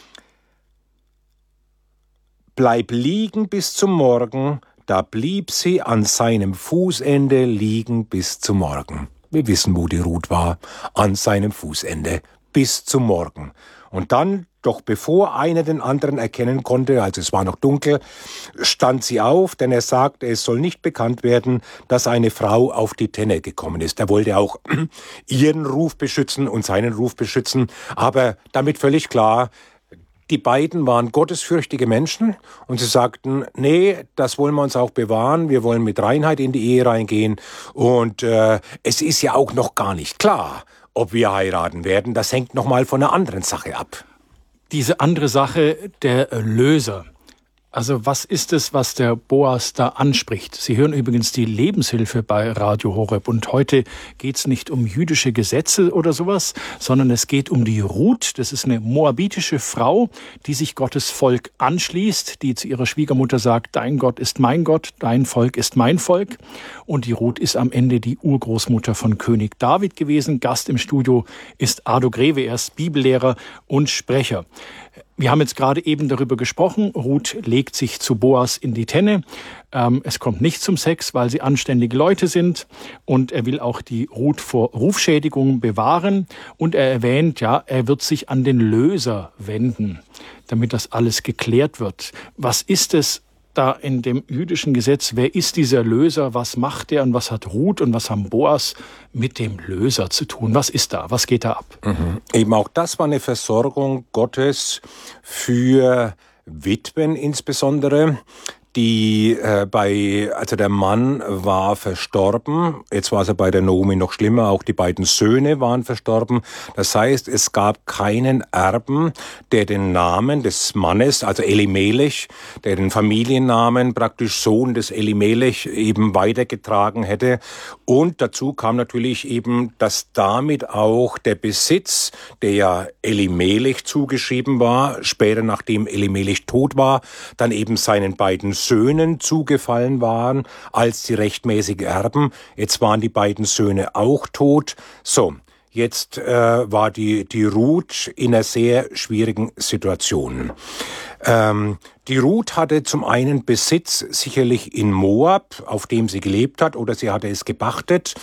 Bleib liegen bis zum Morgen. Da blieb sie an seinem Fußende liegen bis zum Morgen. Wir wissen, wo die Ruth war, an seinem Fußende bis zum Morgen. Und dann, doch bevor einer den anderen erkennen konnte, also es war noch dunkel, stand sie auf, denn er sagte, es soll nicht bekannt werden, dass eine Frau auf die Tenne gekommen ist. Er wollte auch ihren Ruf beschützen und seinen Ruf beschützen, aber damit völlig klar, die beiden waren gottesfürchtige Menschen und sie sagten, nee, das wollen wir uns auch bewahren, wir wollen mit Reinheit in die Ehe reingehen und äh, es ist ja auch noch gar nicht klar, ob wir heiraten werden, das hängt nochmal von einer anderen Sache ab. Diese andere Sache, der Löser. Also was ist es, was der Boas da anspricht? Sie hören übrigens die Lebenshilfe bei Radio Horeb. Und heute geht es nicht um jüdische Gesetze oder sowas, sondern es geht um die Ruth. Das ist eine moabitische Frau, die sich Gottes Volk anschließt, die zu ihrer Schwiegermutter sagt, dein Gott ist mein Gott, dein Volk ist mein Volk. Und die Ruth ist am Ende die Urgroßmutter von König David gewesen. Gast im Studio ist Ado Greve, er ist Bibellehrer und Sprecher. Wir haben jetzt gerade eben darüber gesprochen, Ruth legt sich zu Boas in die Tenne. Ähm, es kommt nicht zum Sex, weil sie anständige Leute sind. Und er will auch die Ruth vor Rufschädigungen bewahren. Und er erwähnt, ja, er wird sich an den Löser wenden, damit das alles geklärt wird. Was ist es, da in dem jüdischen Gesetz, wer ist dieser Löser, was macht er und was hat Ruth und was haben Boas mit dem Löser zu tun? Was ist da? Was geht da ab? Mhm. Eben auch das war eine Versorgung Gottes für Witwen insbesondere, die äh, bei, also der Mann war verstorben, jetzt war es ja bei der Naomi noch schlimmer, auch die beiden Söhne waren verstorben. Das heißt, es gab keinen Erben, der den Namen des Mannes, also Elimelech, der den Familiennamen praktisch Sohn des Elimelech eben weitergetragen hätte. Und dazu kam natürlich eben, dass damit auch der Besitz, der ja Elimelech zugeschrieben war, später nachdem Elimelech tot war, dann eben seinen beiden Söhnen zugefallen waren als die rechtmäßigen Erben. Jetzt waren die beiden Söhne auch tot. So, jetzt äh, war die, die Ruth in einer sehr schwierigen Situation. Ähm, die Ruth hatte zum einen Besitz sicherlich in Moab, auf dem sie gelebt hat, oder sie hatte es gepachtet.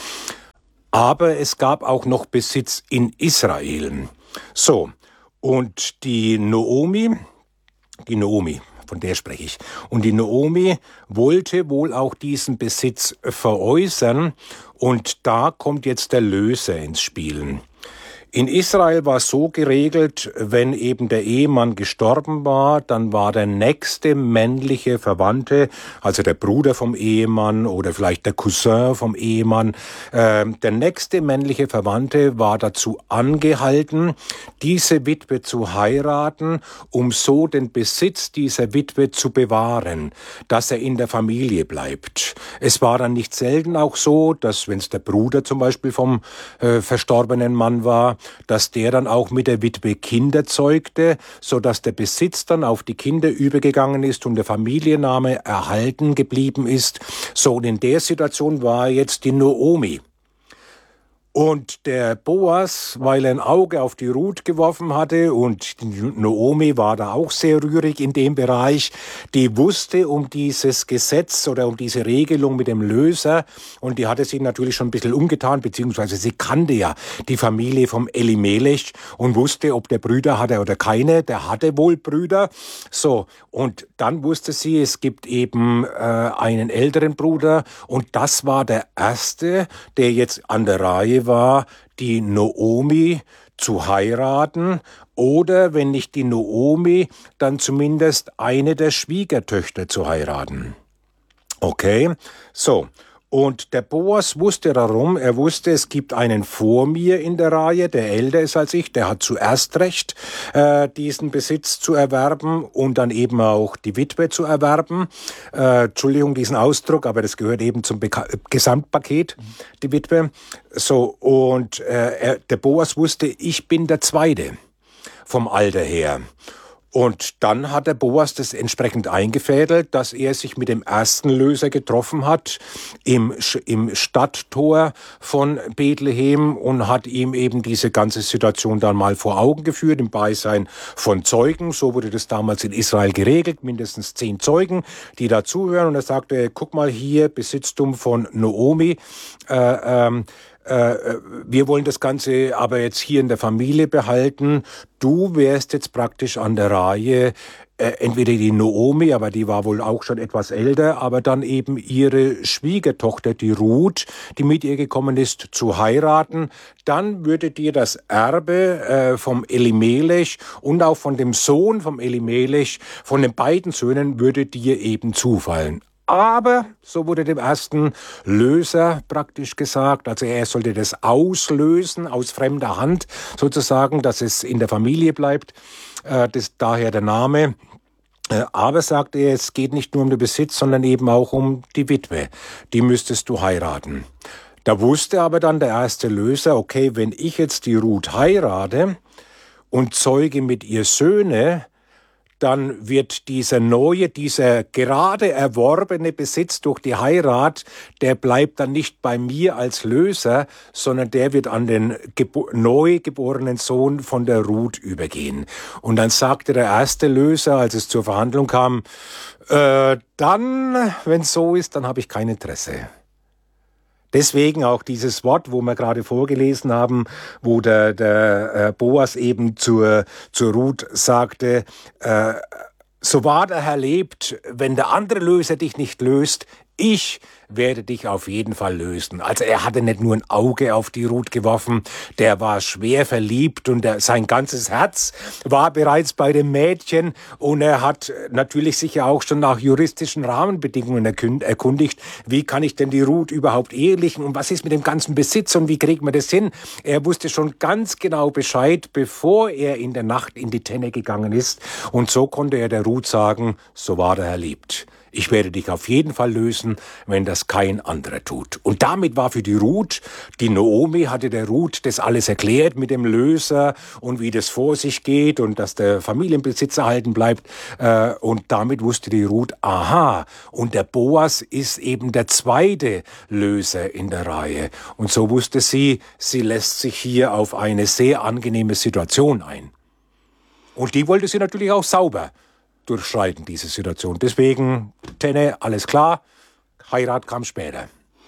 Aber es gab auch noch Besitz in Israel. So, und die Naomi, die Naomi, von der spreche ich. Und die Naomi wollte wohl auch diesen Besitz veräußern. Und da kommt jetzt der Löser ins Spiel. In Israel war es so geregelt, wenn eben der Ehemann gestorben war, dann war der nächste männliche Verwandte, also der Bruder vom Ehemann oder vielleicht der Cousin vom Ehemann, äh, der nächste männliche Verwandte war dazu angehalten, diese Witwe zu heiraten, um so den Besitz dieser Witwe zu bewahren, dass er in der Familie bleibt. Es war dann nicht selten auch so, dass, wenn es der Bruder zum Beispiel vom äh, verstorbenen Mann war, dass der dann auch mit der Witwe Kinder zeugte, so dass der Besitz dann auf die Kinder übergegangen ist und der Familienname erhalten geblieben ist. So, und in der Situation war jetzt die Naomi. Und der Boas, weil er ein Auge auf die Ruth geworfen hatte, und die Naomi war da auch sehr rührig in dem Bereich, die wusste um dieses Gesetz oder um diese Regelung mit dem Löser, und die hatte sich natürlich schon ein bisschen umgetan, beziehungsweise sie kannte ja die Familie vom Elimelech und wusste, ob der Brüder hatte oder keine. Der hatte wohl Brüder. So, und dann wusste sie, es gibt eben äh, einen älteren Bruder, und das war der erste, der jetzt an der Reihe war, die Naomi zu heiraten, oder wenn nicht die Naomi, dann zumindest eine der Schwiegertöchter zu heiraten. Okay, so. Und der Boas wusste darum, er wusste, es gibt einen vor mir in der Reihe, der älter ist als ich, der hat zuerst Recht, äh, diesen Besitz zu erwerben und dann eben auch die Witwe zu erwerben. Äh, Entschuldigung, diesen Ausdruck, aber das gehört eben zum Beka- Gesamtpaket, die Witwe. So, und äh, er, der Boas wusste, ich bin der Zweite vom Alter her. Und dann hat der Boas das entsprechend eingefädelt, dass er sich mit dem ersten Löser getroffen hat im, im Stadttor von Bethlehem und hat ihm eben diese ganze Situation dann mal vor Augen geführt, im Beisein von Zeugen. So wurde das damals in Israel geregelt, mindestens zehn Zeugen, die da zuhören. Und er sagte, guck mal hier, Besitztum von Naomi, äh, ähm, wir wollen das Ganze aber jetzt hier in der Familie behalten. Du wärst jetzt praktisch an der Reihe, äh, entweder die Naomi, aber die war wohl auch schon etwas älter, aber dann eben ihre Schwiegertochter, die Ruth, die mit ihr gekommen ist, zu heiraten. Dann würde dir das Erbe äh, vom Elimelech und auch von dem Sohn vom Elimelech, von den beiden Söhnen, würde dir eben zufallen. Aber, so wurde dem ersten Löser praktisch gesagt, also er sollte das auslösen aus fremder Hand, sozusagen, dass es in der Familie bleibt, äh, das, daher der Name. Äh, aber, sagte er, es geht nicht nur um den Besitz, sondern eben auch um die Witwe. Die müsstest du heiraten. Da wusste aber dann der erste Löser, okay, wenn ich jetzt die Ruth heirate und zeuge mit ihr Söhne, dann wird dieser neue, dieser gerade erworbene Besitz durch die Heirat, der bleibt dann nicht bei mir als Löser, sondern der wird an den gebo- neu geborenen Sohn von der Ruth übergehen. Und dann sagte der erste Löser, als es zur Verhandlung kam, äh, dann, wenn es so ist, dann habe ich kein Interesse. Deswegen auch dieses Wort, wo wir gerade vorgelesen haben, wo der, der äh, Boas eben zur, zur Ruth sagte, äh, So wahr der Herr lebt, wenn der andere Löser dich nicht löst, ich werde dich auf jeden Fall lösen. Also er hatte nicht nur ein Auge auf die Ruth geworfen, der war schwer verliebt und er, sein ganzes Herz war bereits bei dem Mädchen und er hat natürlich sich ja auch schon nach juristischen Rahmenbedingungen erkundigt, wie kann ich denn die Ruth überhaupt ehelichen und was ist mit dem ganzen Besitz und wie kriegt man das hin? Er wusste schon ganz genau Bescheid, bevor er in der Nacht in die Tenne gegangen ist und so konnte er der Ruth sagen, so wahr der Herr lebt. Ich werde dich auf jeden Fall lösen, wenn das kein anderer tut. Und damit war für die Ruth, die Naomi hatte der Ruth das alles erklärt mit dem Löser und wie das vor sich geht und dass der Familienbesitz erhalten bleibt. Und damit wusste die Ruth, aha, und der Boas ist eben der zweite Löser in der Reihe. Und so wusste sie, sie lässt sich hier auf eine sehr angenehme Situation ein. Und die wollte sie natürlich auch sauber durchschreiten, diese Situation. Deswegen, Tenne, alles klar, Heirat kam später.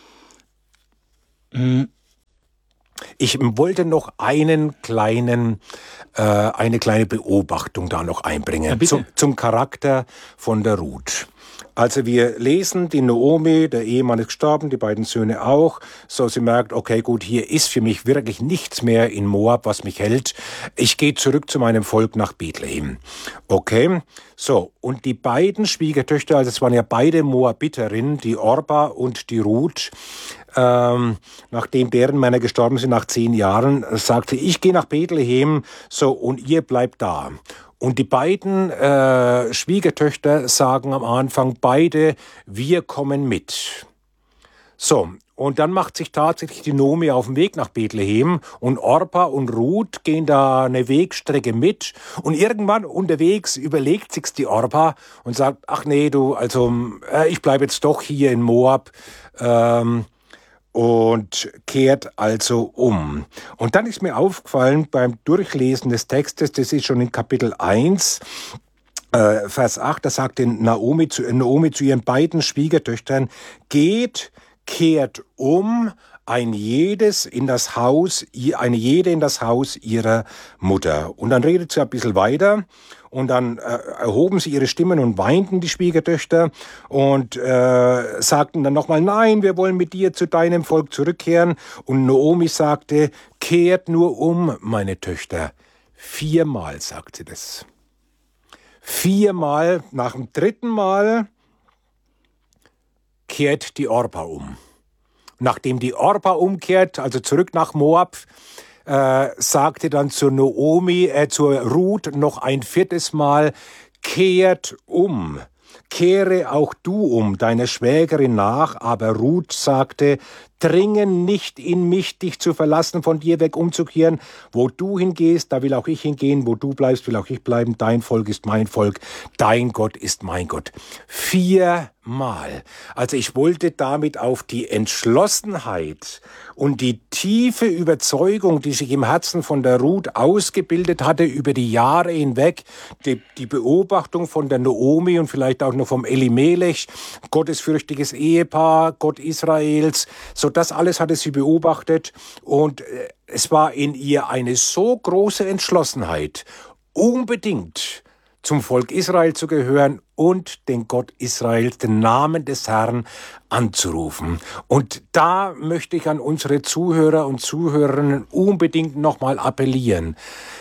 Ich wollte noch einen kleinen, äh, eine kleine Beobachtung da noch einbringen ja, zum, zum Charakter von der Ruth. Also wir lesen, die Naomi, der Ehemann ist gestorben, die beiden Söhne auch. So, sie merkt, okay, gut, hier ist für mich wirklich nichts mehr in Moab, was mich hält. Ich gehe zurück zu meinem Volk nach Bethlehem. Okay, so, und die beiden Schwiegertöchter, also es waren ja beide Moabiterinnen, die Orpa und die Ruth, ähm, nachdem deren Männer gestorben sind nach zehn Jahren, sagte, ich gehe nach Bethlehem, so, und ihr bleibt da. Und die beiden äh, Schwiegertöchter sagen am Anfang beide, wir kommen mit. So, und dann macht sich tatsächlich die Naomi auf den Weg nach Bethlehem und Orpa und Ruth gehen da eine Wegstrecke mit und irgendwann unterwegs überlegt sich's die Orpa und sagt, ach nee, du, also äh, ich bleibe jetzt doch hier in Moab, ähm, und kehrt also um. Und dann ist mir aufgefallen beim Durchlesen des Textes, das ist schon in Kapitel eins, äh, Vers acht, da sagt Naomi zu, Naomi zu ihren beiden Schwiegertöchtern, geht, kehrt um, ein jedes in das Haus, eine jede in das Haus ihrer Mutter. Und dann redet sie ein bisschen weiter und dann äh, erhoben sie ihre Stimmen und weinten die Schwiegertöchter und äh, sagten dann nochmal, nein, wir wollen mit dir zu deinem Volk zurückkehren. Und Naomi sagte, kehrt nur um, meine Töchter. Viermal sagt sie das. Viermal, nach dem dritten Mal kehrt die Orpa um. Nachdem die Orpa umkehrt, also zurück nach Moab, äh, sagte dann zur Naomi, äh, zur Ruth noch ein viertes Mal, kehrt um. Kehre auch du um, deiner Schwägerin nach. Aber Ruth sagte, dringe nicht in mich, dich zu verlassen, von dir weg umzukehren. Wo du hingehst, da will auch ich hingehen. Wo du bleibst, will auch ich bleiben. Dein Volk ist mein Volk. Dein Gott ist mein Gott. Viermal. Also ich wollte damit auf die Entschlossenheit und die tiefe Überzeugung, die sich im Herzen von der Ruth ausgebildet hatte über die Jahre hinweg, die, die Beobachtung von der Naomi und vielleicht auch noch vom Elimelech, gottesfürchtiges Ehepaar, Gott Israels, so das alles hatte sie beobachtet und es war in ihr eine so große Entschlossenheit, unbedingt zum Volk Israel zu gehören und den Gott Israels, den Namen des Herrn anzurufen. Und da möchte ich an unsere Zuhörer und Zuhörerinnen unbedingt nochmal appellieren.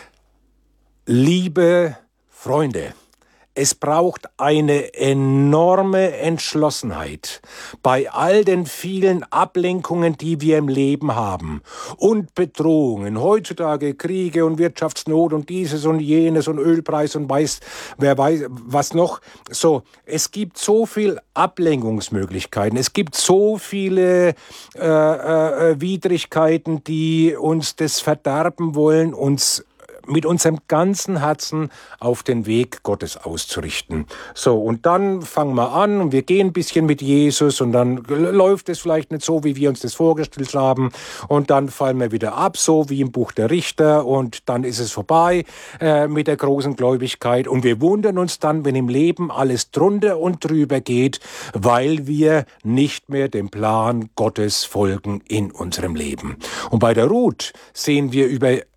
Liebe Freunde, es braucht eine enorme Entschlossenheit bei all den vielen Ablenkungen, die wir im Leben haben und Bedrohungen, heutzutage Kriege und Wirtschaftsnot und dieses und jenes und Ölpreis und weiß, wer weiß was noch. So, es gibt so viel Ablenkungsmöglichkeiten, es gibt so viele äh, äh, Widrigkeiten, die uns das verderben wollen, uns mit unserem ganzen Herzen auf den Weg Gottes auszurichten. So, und dann fangen wir an und wir gehen ein bisschen mit Jesus und dann läuft es vielleicht nicht so, wie wir uns das vorgestellt haben und dann fallen wir wieder ab, so wie im Buch der Richter und dann ist es vorbei äh, mit der großen Gläubigkeit und wir wundern uns dann, wenn im Leben alles drunter und drüber geht, weil wir nicht mehr dem Plan Gottes folgen in unserem Leben. Und bei der Ruth sehen wir über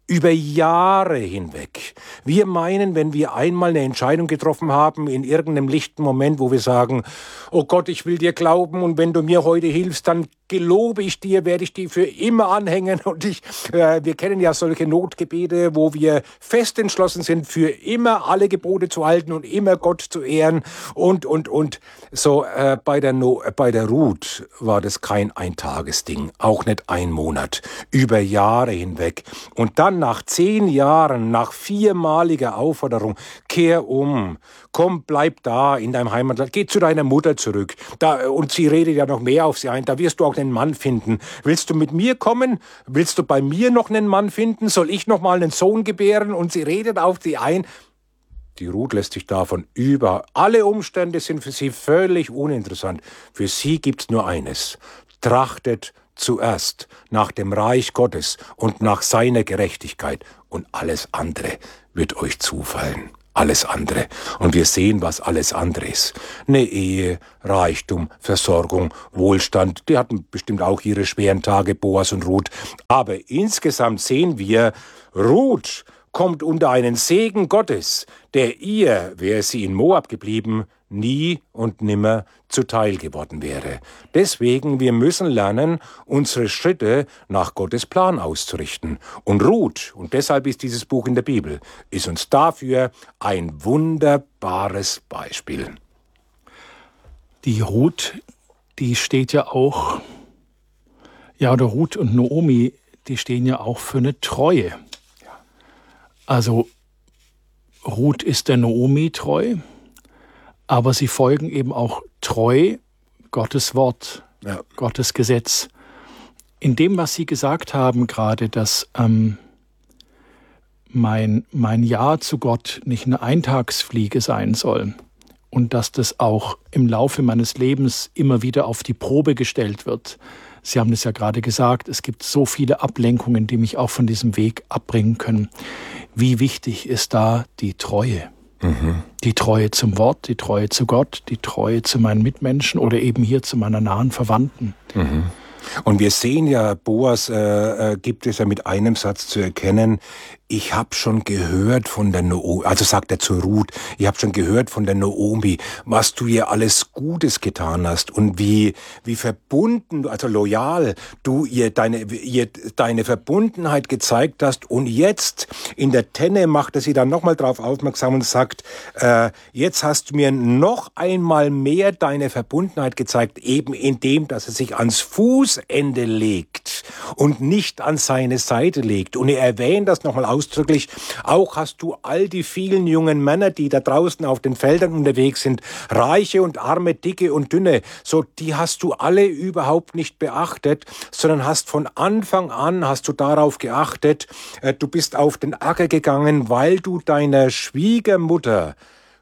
Über Jahre hinweg. Wir meinen, wenn wir einmal eine Entscheidung getroffen haben, in irgendeinem lichten Moment, wo wir sagen, oh Gott, ich will dir glauben und wenn du mir heute hilfst, dann gelobe ich dir, werde ich dir für immer anhängen. Und ich, äh, wir kennen ja solche Notgebete, wo wir fest entschlossen sind, für immer alle Gebote zu halten und immer Gott zu ehren. Und, und, und so äh, bei der no äh, bei der Ruth war das kein Eintagesding, auch nicht ein Monat, über Jahre hinweg. Und dann nach zehn Jahren, nach viermaliger Aufforderung, kehr um, komm, bleib da in deinem Heimatland, geh zu deiner Mutter zurück. Da, und sie redet ja noch mehr auf sie ein, da wirst du auch einen Mann finden. Willst du mit mir kommen? Willst du bei mir noch einen Mann finden? Soll ich noch mal einen Sohn gebären? Und sie redet auf sie ein. Die Ruth lässt sich davon über. Alle Umstände sind für sie völlig uninteressant. Für sie gibt's nur eines. Trachtet zuerst nach dem Reich Gottes und nach seiner Gerechtigkeit und alles andere wird euch zufallen. Alles andere. Und wir sehen, was alles andere ist. Eine Ehe, Reichtum, Versorgung, Wohlstand, die hatten bestimmt auch ihre schweren Tage, Boas und Ruth. Aber insgesamt sehen wir, Ruth kommt unter einen Segen Gottes, der ihr, wäre sie in Moab geblieben, nie und nimmer zuteil geworden wäre. Deswegen, wir müssen lernen, unsere Schritte nach Gottes Plan auszurichten. Und Ruth, und deshalb ist dieses Buch in der Bibel, ist uns dafür ein wunderbares Beispiel. Die Ruth, die steht ja auch, ja, oder Ruth und Naomi, die stehen ja auch für eine Treue. Also Ruth ist der Naomi treu, aber sie folgen eben auch treu Gottes Wort, ja. Gottes Gesetz. In dem, was Sie gesagt haben gerade, dass ähm, mein, mein Ja zu Gott nicht eine Eintagsfliege sein soll und dass das auch im Laufe meines Lebens immer wieder auf die Probe gestellt wird. Sie haben es ja gerade gesagt, es gibt so viele Ablenkungen, die mich auch von diesem Weg abbringen können. Wie wichtig ist da die Treue? Mhm. Die Treue zum Wort, die Treue zu Gott, die Treue zu meinen Mitmenschen oder eben hier zu meiner nahen Verwandten. Mhm. Und wir sehen ja, Boas äh, äh, gibt es ja mit einem Satz zu erkennen, ich habe schon gehört von der Naomi, also sagt er zu Ruth, ich habe schon gehört von der Naomi, was du ihr alles Gutes getan hast und wie wie verbunden, also loyal du ihr deine ihr deine Verbundenheit gezeigt hast. Und jetzt in der Tenne macht er sie dann nochmal drauf aufmerksam und sagt, äh, jetzt hast du mir noch einmal mehr deine Verbundenheit gezeigt, eben indem, dass er sich ans Fußende legt und nicht an seine Seite legt. Und er erwähnt das nochmal ausdrücklich, auch hast du all die vielen jungen Männer, die da draußen auf den Feldern unterwegs sind, Reiche und Arme, Dicke und Dünne, so die hast du alle überhaupt nicht beachtet, sondern hast von Anfang an, hast du darauf geachtet, äh, du bist auf den Acker gegangen, weil du deiner Schwiegermutter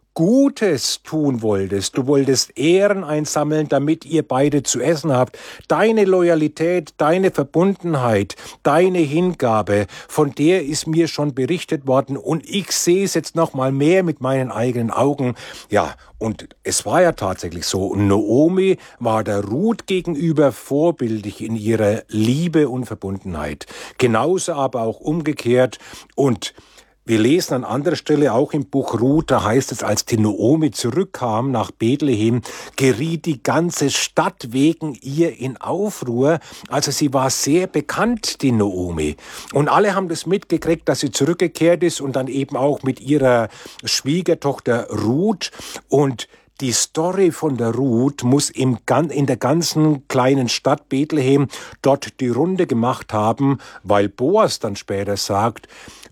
Gutes tun wolltest, du wolltest Ehren einsammeln, damit ihr beide zu essen habt. Deine Loyalität, deine Verbundenheit, deine Hingabe, von der ist mir schon berichtet worden und ich sehe es jetzt noch mal mehr mit meinen eigenen Augen. Ja, und es war ja tatsächlich so. Naomi war der Ruth gegenüber vorbildlich in ihrer Liebe und Verbundenheit. Genauso aber auch umgekehrt. Und wir lesen an anderer Stelle auch im Buch Ruth, da heißt es, als die Naomi zurückkam nach Bethlehem, geriet die ganze Stadt wegen ihr in Aufruhr. Also sie war sehr bekannt, die Naomi. Und alle haben das mitgekriegt, dass sie zurückgekehrt ist und dann eben auch mit ihrer Schwiegertochter Ruth. Und die Story von der Ruth muss im, in der ganzen kleinen Stadt Bethlehem dort die Runde gemacht haben, weil Boas dann später sagt,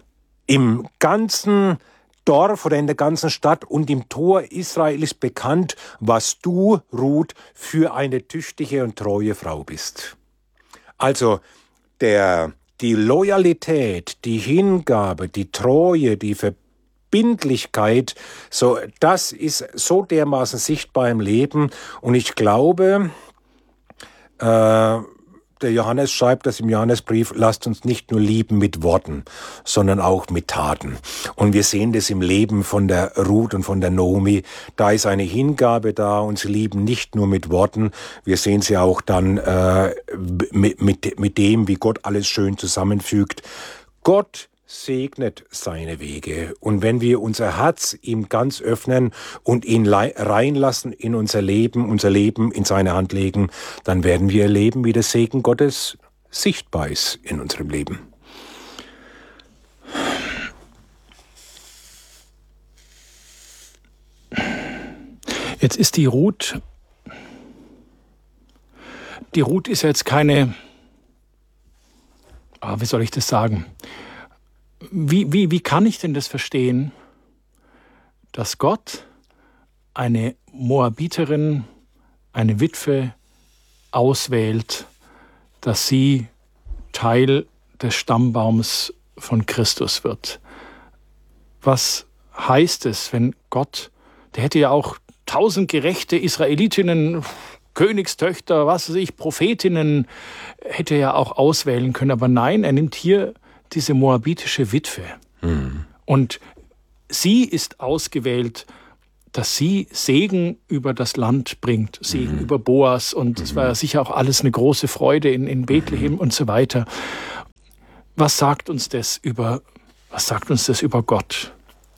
im ganzen Dorf oder in der ganzen Stadt und im Tor Israel ist bekannt, was du, Ruth, für eine tüchtige und treue Frau bist. Also der, die Loyalität, die Hingabe, die Treue, die Verbindlichkeit, so, das ist so dermaßen sichtbar im Leben. Und ich glaube, äh, der Johannes schreibt das im Johannesbrief, lasst uns nicht nur lieben mit Worten, sondern auch mit Taten. Und wir sehen das im Leben von der Ruth und von der Naomi. Da ist eine Hingabe da und sie lieben nicht nur mit Worten. Wir sehen sie auch dann äh, mit, mit, mit dem, wie Gott alles schön zusammenfügt. Gott segnet seine Wege. Und wenn wir unser Herz ihm ganz öffnen und ihn reinlassen in unser Leben, unser Leben in seine Hand legen, dann werden wir erleben, wie der Segen Gottes sichtbar ist in unserem Leben. Jetzt ist die Ruth, die Ruth ist jetzt keine, ah, wie soll ich das sagen? Wie, wie, wie kann ich denn das verstehen, dass Gott eine Moabiterin, eine Witwe auswählt, dass sie Teil des Stammbaums von Christus wird? Was heißt es, wenn Gott, der hätte ja auch tausend gerechte Israelitinnen, Königstöchter, was weiß ich, Prophetinnen, hätte er ja auch auswählen können. Aber nein, er nimmt hier diese moabitische Witwe. Mhm. Und sie ist ausgewählt, dass sie Segen über das Land bringt, Segen mhm. über Boas. Und es mhm. war sicher auch alles eine große Freude in, in Bethlehem mhm. und so weiter. Was sagt uns das über, was sagt uns das über Gott?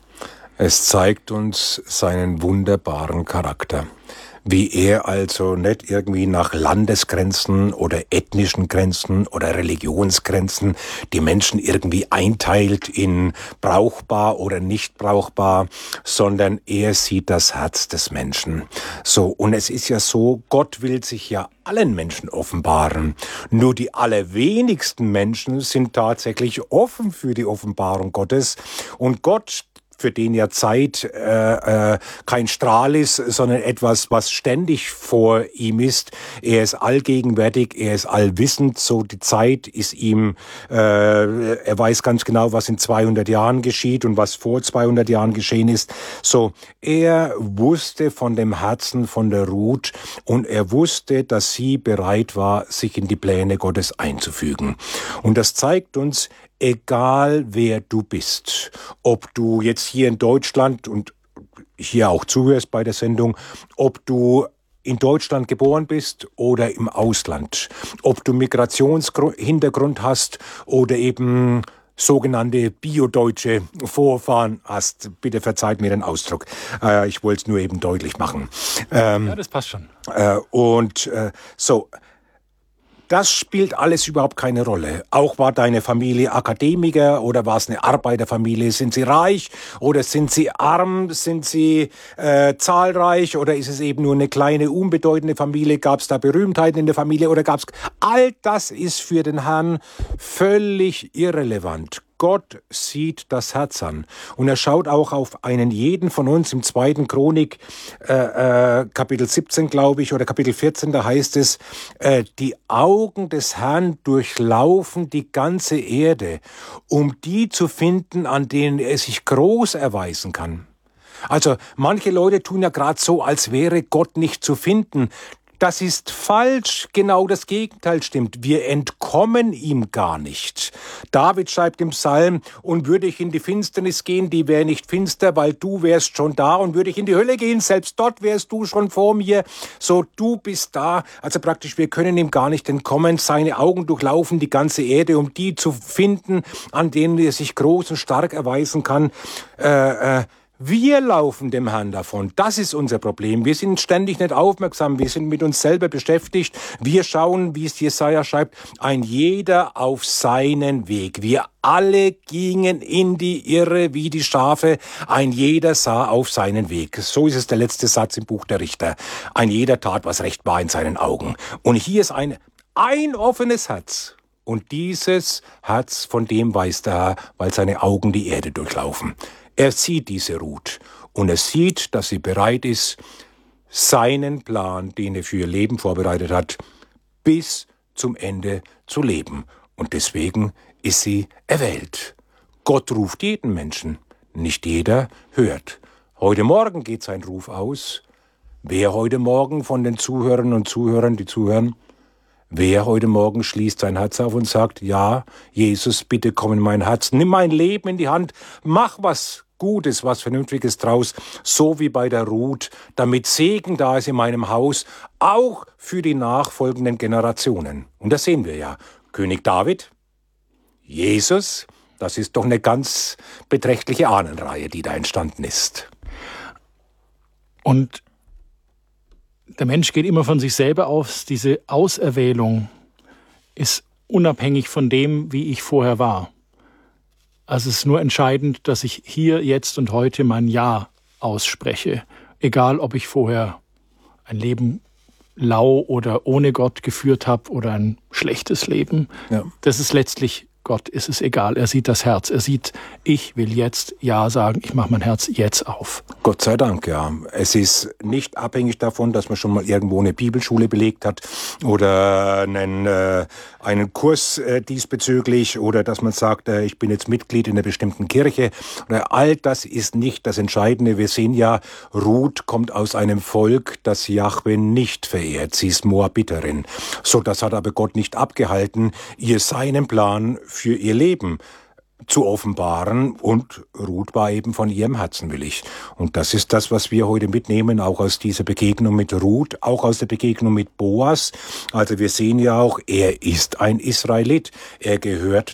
Es zeigt uns seinen wunderbaren Charakter. Wie er also nicht irgendwie nach Landesgrenzen oder ethnischen Grenzen oder Religionsgrenzen die Menschen irgendwie einteilt in brauchbar oder nicht brauchbar, sondern er sieht das Herz des Menschen. So, und es ist ja so, Gott will sich ja allen Menschen offenbaren. Nur die allerwenigsten Menschen sind tatsächlich offen für die Offenbarung Gottes. Und Gott, für den ja Zeit äh, äh, kein Strahl ist, sondern etwas, was ständig vor ihm ist. Er ist allgegenwärtig, er ist allwissend, so die Zeit ist ihm, äh, er weiß ganz genau, was in zweihundert Jahren geschieht und was vor zweihundert Jahren geschehen ist. So, er wusste von dem Herzen von der Ruth und er wusste, dass sie bereit war, sich in die Pläne Gottes einzufügen. Und das zeigt uns, egal wer du bist, ob du jetzt hier in Deutschland und hier auch zuhörst bei der Sendung, ob du in Deutschland geboren bist oder im Ausland, ob du Migrationshintergrund hast oder eben sogenannte biodeutsche Vorfahren hast. Bitte verzeiht mir den Ausdruck. Äh, ich wollte es nur eben deutlich machen. Ähm, ja, das passt schon. Äh, und äh, so... Das spielt alles überhaupt keine Rolle. Auch war deine Familie Akademiker oder war es eine Arbeiterfamilie? Sind sie reich oder sind sie arm? Sind sie äh, zahlreich oder ist es eben nur eine kleine, unbedeutende Familie? Gab es da Berühmtheiten in der Familie oder gab es... All das ist für den Herrn völlig irrelevant. Gott sieht das Herz an. Und er schaut auch auf einen jeden von uns im zweiten Chronik, äh, äh, Kapitel siebzehn, glaube ich, oder Kapitel vierzehn, da heißt es, äh, die Augen des Herrn durchlaufen die ganze Erde, um die zu finden, an denen er sich groß erweisen kann. Also manche Leute tun ja gerade so, als wäre Gott nicht zu finden. Das ist falsch, genau das Gegenteil stimmt. Wir entkommen ihm gar nicht. David schreibt im Psalm, und würde ich in die Finsternis gehen, die wäre nicht finster, weil du wärst schon da, und würde ich in die Hölle gehen, selbst dort wärst du schon vor mir, so du bist da. Also praktisch, wir können ihm gar nicht entkommen. Seine Augen durchlaufen die ganze Erde, um die zu finden, an denen er sich groß und stark erweisen kann. Äh, äh, Wir laufen dem Herrn davon. Das ist unser Problem. Wir sind ständig nicht aufmerksam. Wir sind mit uns selber beschäftigt. Wir schauen, wie es Jesaja schreibt, ein jeder auf seinen Weg. Wir alle gingen in die Irre wie die Schafe. Ein jeder sah auf seinen Weg. So ist es der letzte Satz im Buch der Richter. Ein jeder tat, was recht war in seinen Augen. Und hier ist ein, ein offenes Herz. Und dieses Herz, von dem weiß der Herr, weil seine Augen die Erde durchlaufen. Er sieht diese Ruth und er sieht, dass sie bereit ist, seinen Plan, den er für ihr Leben vorbereitet hat, bis zum Ende zu leben. Und deswegen ist sie erwählt. Gott ruft jeden Menschen, nicht jeder hört. Heute Morgen geht sein Ruf aus. Wer heute Morgen von den Zuhörern und Zuhörern, die zuhören, wer heute Morgen schließt sein Herz auf und sagt, ja, Jesus, bitte komm in mein Herz, nimm mein Leben in die Hand, mach was Gutes, was Vernünftiges draus, so wie bei der Ruth, damit Segen da ist in meinem Haus, auch für die nachfolgenden Generationen. Und das sehen wir ja. König David, Jesus, Das ist doch eine ganz beträchtliche Ahnenreihe, die da entstanden ist. Und der Mensch geht immer von sich selber aus. Diese Auserwählung ist unabhängig von dem, wie ich vorher war. Also es ist nur entscheidend, dass ich hier, jetzt und heute mein Ja ausspreche. Egal, ob ich vorher ein Leben lau oder ohne Gott geführt habe oder ein schlechtes Leben. Ja. Das ist letztlich, Gott ist es egal. Er sieht das Herz. Er sieht, ich will jetzt Ja sagen. Ich mache mein Herz jetzt auf. Gott sei Dank, ja. Es ist nicht abhängig davon, dass man schon mal irgendwo eine Bibelschule belegt hat oder einen, äh, einen Kurs äh, diesbezüglich oder dass man sagt, äh, ich bin jetzt Mitglied in einer bestimmten Kirche. Oder all das ist nicht das Entscheidende. Wir sehen ja, Ruth kommt aus einem Volk, das Jahwe nicht verehrt. Sie ist Moabiterin. So, das hat aber Gott nicht abgehalten, ihr seinen Plan für ihr Leben zu offenbaren, und Ruth war eben von ihrem Herzen willig. Und das ist das, was wir heute mitnehmen, auch aus dieser Begegnung mit Ruth, auch aus der Begegnung mit Boas. Also wir sehen ja auch, er ist ein Israelit, er gehört